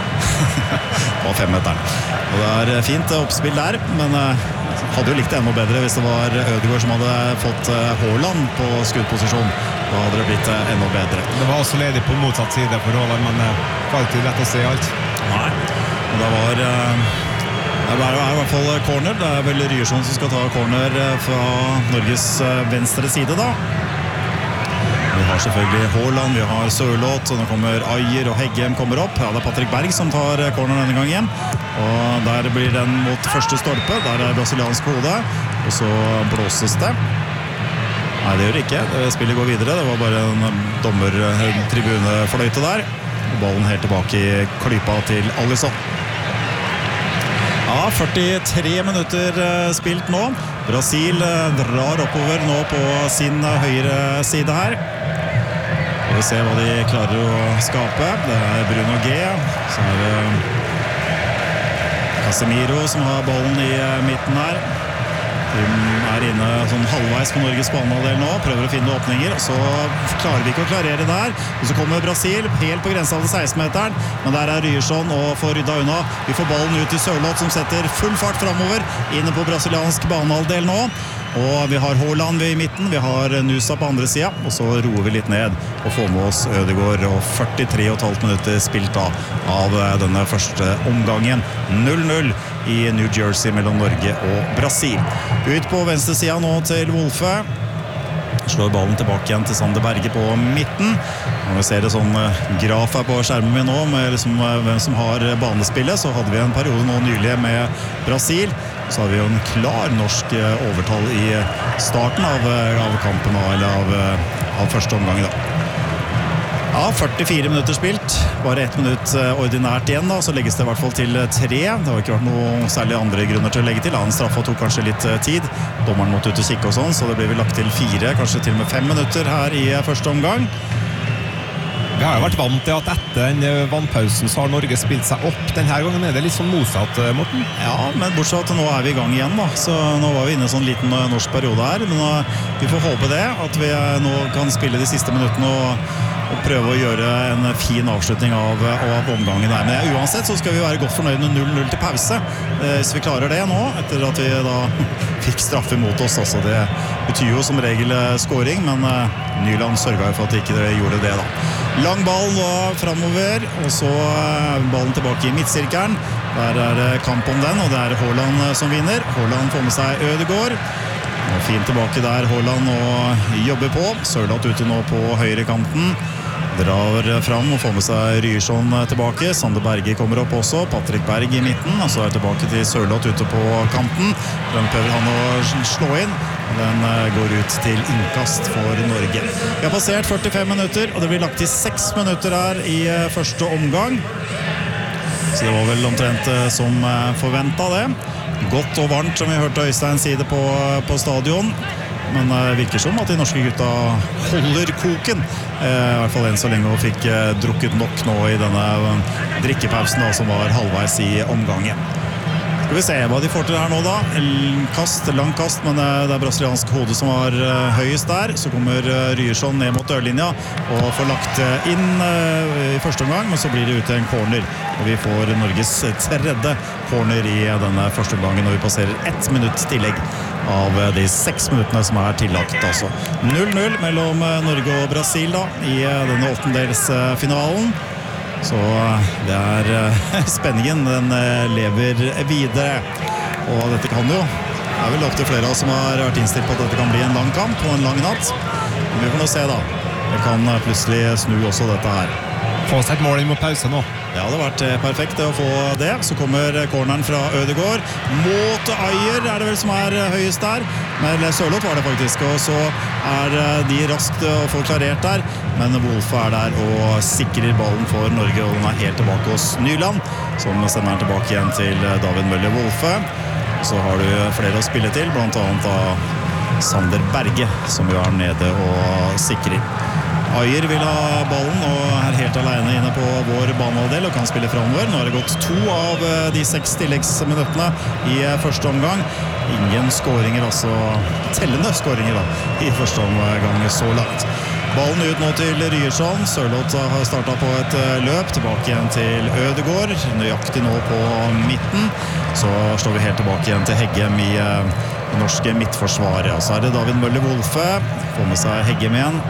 A: På fem-meteren. Og det er fint oppspill der, men uh, hadde jo likt det enda bedre hvis det var Ødegaard som hadde fått uh, Haaland på skuddposisjon. Da hadde det blitt uh, enda bedre.
C: Det var også ledig på motsatt side for Haaland, men det uh, var alltid lett å se alt.
A: Nei, og da var uh, det er i hvert fall corner. Det er vel Ryerson som skal ta corner fra Norges uh, venstre side da. Vi har selvfølgelig Haaland, vi har Sørloth, og nå kommer Ayer og Heggem kommer opp. Ja, det er Patrick Berg som tar corneren denne gangen. Og der blir den mot første stolpe. Der er brasiliansk hode. Og så blåses det. Nei, det gjør det ikke. Spillet går videre. Det var bare en dommertribunefløyte der. Ballen helt tilbake i klypa til Alisson. Ja, førtitre minutter spilt nå. Brasil drar oppover nå på sin høyre side her. Og vi ser hva de klarer å skape. Det er Bruno G. Så er det Casemiro som har ballen i midten her. De er inne sånn halvveis på Norges banehalvdel nå, prøver å finne åpninger, så klarer vi ikke å klarere der. Og så kommer Brasil helt på grensen av det seksten-meteren, men der er Ryerson og får rydda unna. Vi får ballen ut til Sørloth som setter full fart fremover inne på brasiliansk banehalvdel nå. Og vi har Haaland i midten, vi har Nusa på andre siden, og så roer vi litt ned og får med oss Ødegaard, og førtitre komma fem minutter spilt av, av denne første omgangen. null null i New Jersey mellom Norge og Brasil. Ut på venstre siden nå til Wolfe. Slår ballen tilbake igjen til Sander Berge på midten. Når vi ser det sånn graf her på skjermen min nå, med liksom hvem som har banespillet, så hadde vi en periode nå nylig med Brasil. Så har vi jo en klar norsk overtall i starten av, av kampen, eller av, av første omgang da. Ja, førtifire minutter spilt. Bare ett minutt ordinært igjen, da. Så legges det i hvert fall til tre. Det har ikke vært noe særlig andre grunner til å legge til. Han straffa tok kanskje litt tid. Dommeren måtte ut og kikke og sånn, så det ble vel lagt til fire, kanskje til og med fem minutter her i første omgang.
C: Vi har jo vært vant til at etter den vannpausen så har Norge spilt seg opp. Denne gangen er det litt sånn motsatt, Morten.
A: Ja, men bortsett at nå er vi i gang igjen, da. Så nå var vi inne i en sånn liten norsk periode her. Men nå, vi får håpe det, at vi nå kan spille de siste minuttene og, og prøve å gjøre en fin avslutning av, av omgangen her. Men uansett så skal vi være godt fornøyd med null null til pause. Hvis vi klarer det nå, etter at vi da fikk straffe mot oss. Altså, det betyr jo som regel scoring, men Nyland sørget jo for at de ikke gjorde det, da. Lang ball nå fremover, og så ballen tilbake i midtsirkelen. Der er det kamp om den, og det er Haaland som vinner. Haaland får med seg Ødegaard. Og fint tilbake der, Haaland, og jobber på. Sørloth ute nå på høyre kanten. Drar fram og får med seg Ryerson tilbake. Sander Berge kommer opp også. Patrick Berg i midten. Og så er tilbake til Sørloth ute på kanten. Den prøver han å slå inn. Den går ut til innkast for Norge. Vi har passert førtifem minutter, og det blir lagt til seks minutter her i første omgang. Så det var vel omtrent som forventet det. Godt og varmt, som vi hørte Øystein si det på, på stadion. Men det virker som at de norske gutta holder koken. I hvert fall enn så lenge og fikk drukket nok nå i denne drikkepausen da, som var halvveis i omgangen. Skal vi se hva de får til her nå da. Kast, lang kast, men det er brasiliansk hode som var høyest der. Så kommer Ryerson ned mot dørlinja og får lagt inn i første omgang, men så blir det ut en corner. Og vi får Norges tredje corner i denne første omgangen, og vi passerer ett minutt tillegg av de seks minuttene som er tillagt. Altså null null mellom Norge og Brasil da, i denne åttendelsfinalen. Så det er spenningen, den lever videre. Og dette kan jo, det er vel opp til flere av oss som har vært innstilt på at dette kan bli en lang kamp og en lang natt. Men vi får nå se da. Det kan plutselig snu også dette her.
C: Få seg et mål inn mot pause nå.
A: Det hadde vært perfekt å få det. Så kommer corneren fra Ødegaard. Mot Ajer er det vel som er høyest der. Men Sørloth var det faktisk. Og så er de raskt å få klarert der. Men Wolfe er der og sikrer ballen for Norge. Og den er helt tilbake hos Nyland, som sender den tilbake igjen til David Møller Wolfe. Så har du flere å spille til, blant annet av Sander Berge, som jo er nede og sikrer. Ajer vil ha ballen og er helt alene inne på vår banehalvdel og kan spille fremover. Nå har det gått to av de seks tilleggsminuttene i første omgang. Ingen skåringer, altså tellende skåringer da, i første omgang så langt. Ballen ut nå til Ryerson. Sørloth har startet på et løp. Tilbake igjen til Ødegaard. Nøyaktig nå på midten. Så står vi helt tilbake igjen til Heggem i norske midtforsvaret. Og så er det David Møller Wolfe. Får med seg Heggem igjen.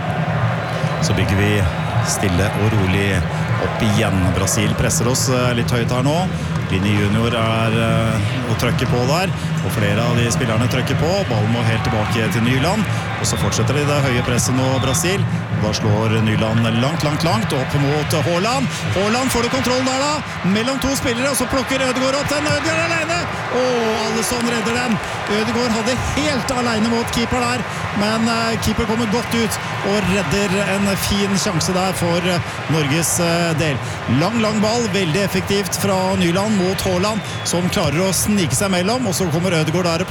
A: Så bygger vi stille og rolig opp igjen. Brasil presser oss litt høyt her nå. Vini Junior er å trykke på der, og flere av de spillerne trykker på. Ballen må helt tilbake til Nyland, og så fortsetter de det høye presset nå, Brasil. Og da slår Nyland langt, langt, langt opp mot Haaland. Haaland får du kontroll der da, mellom to spillere, og så plukker Ødegaard opp den. Ødegaard er alene! Åh, Alisson redder den. Ødegaard hadde helt alene mot keeper der, men keeper kommer godt ut og redder en fin sjanse der for Norges del. Lang, lang ball, veldig effektivt fra Nyland mot Haaland, som klarer å snike seg mellom, og så kommer Ødegaard der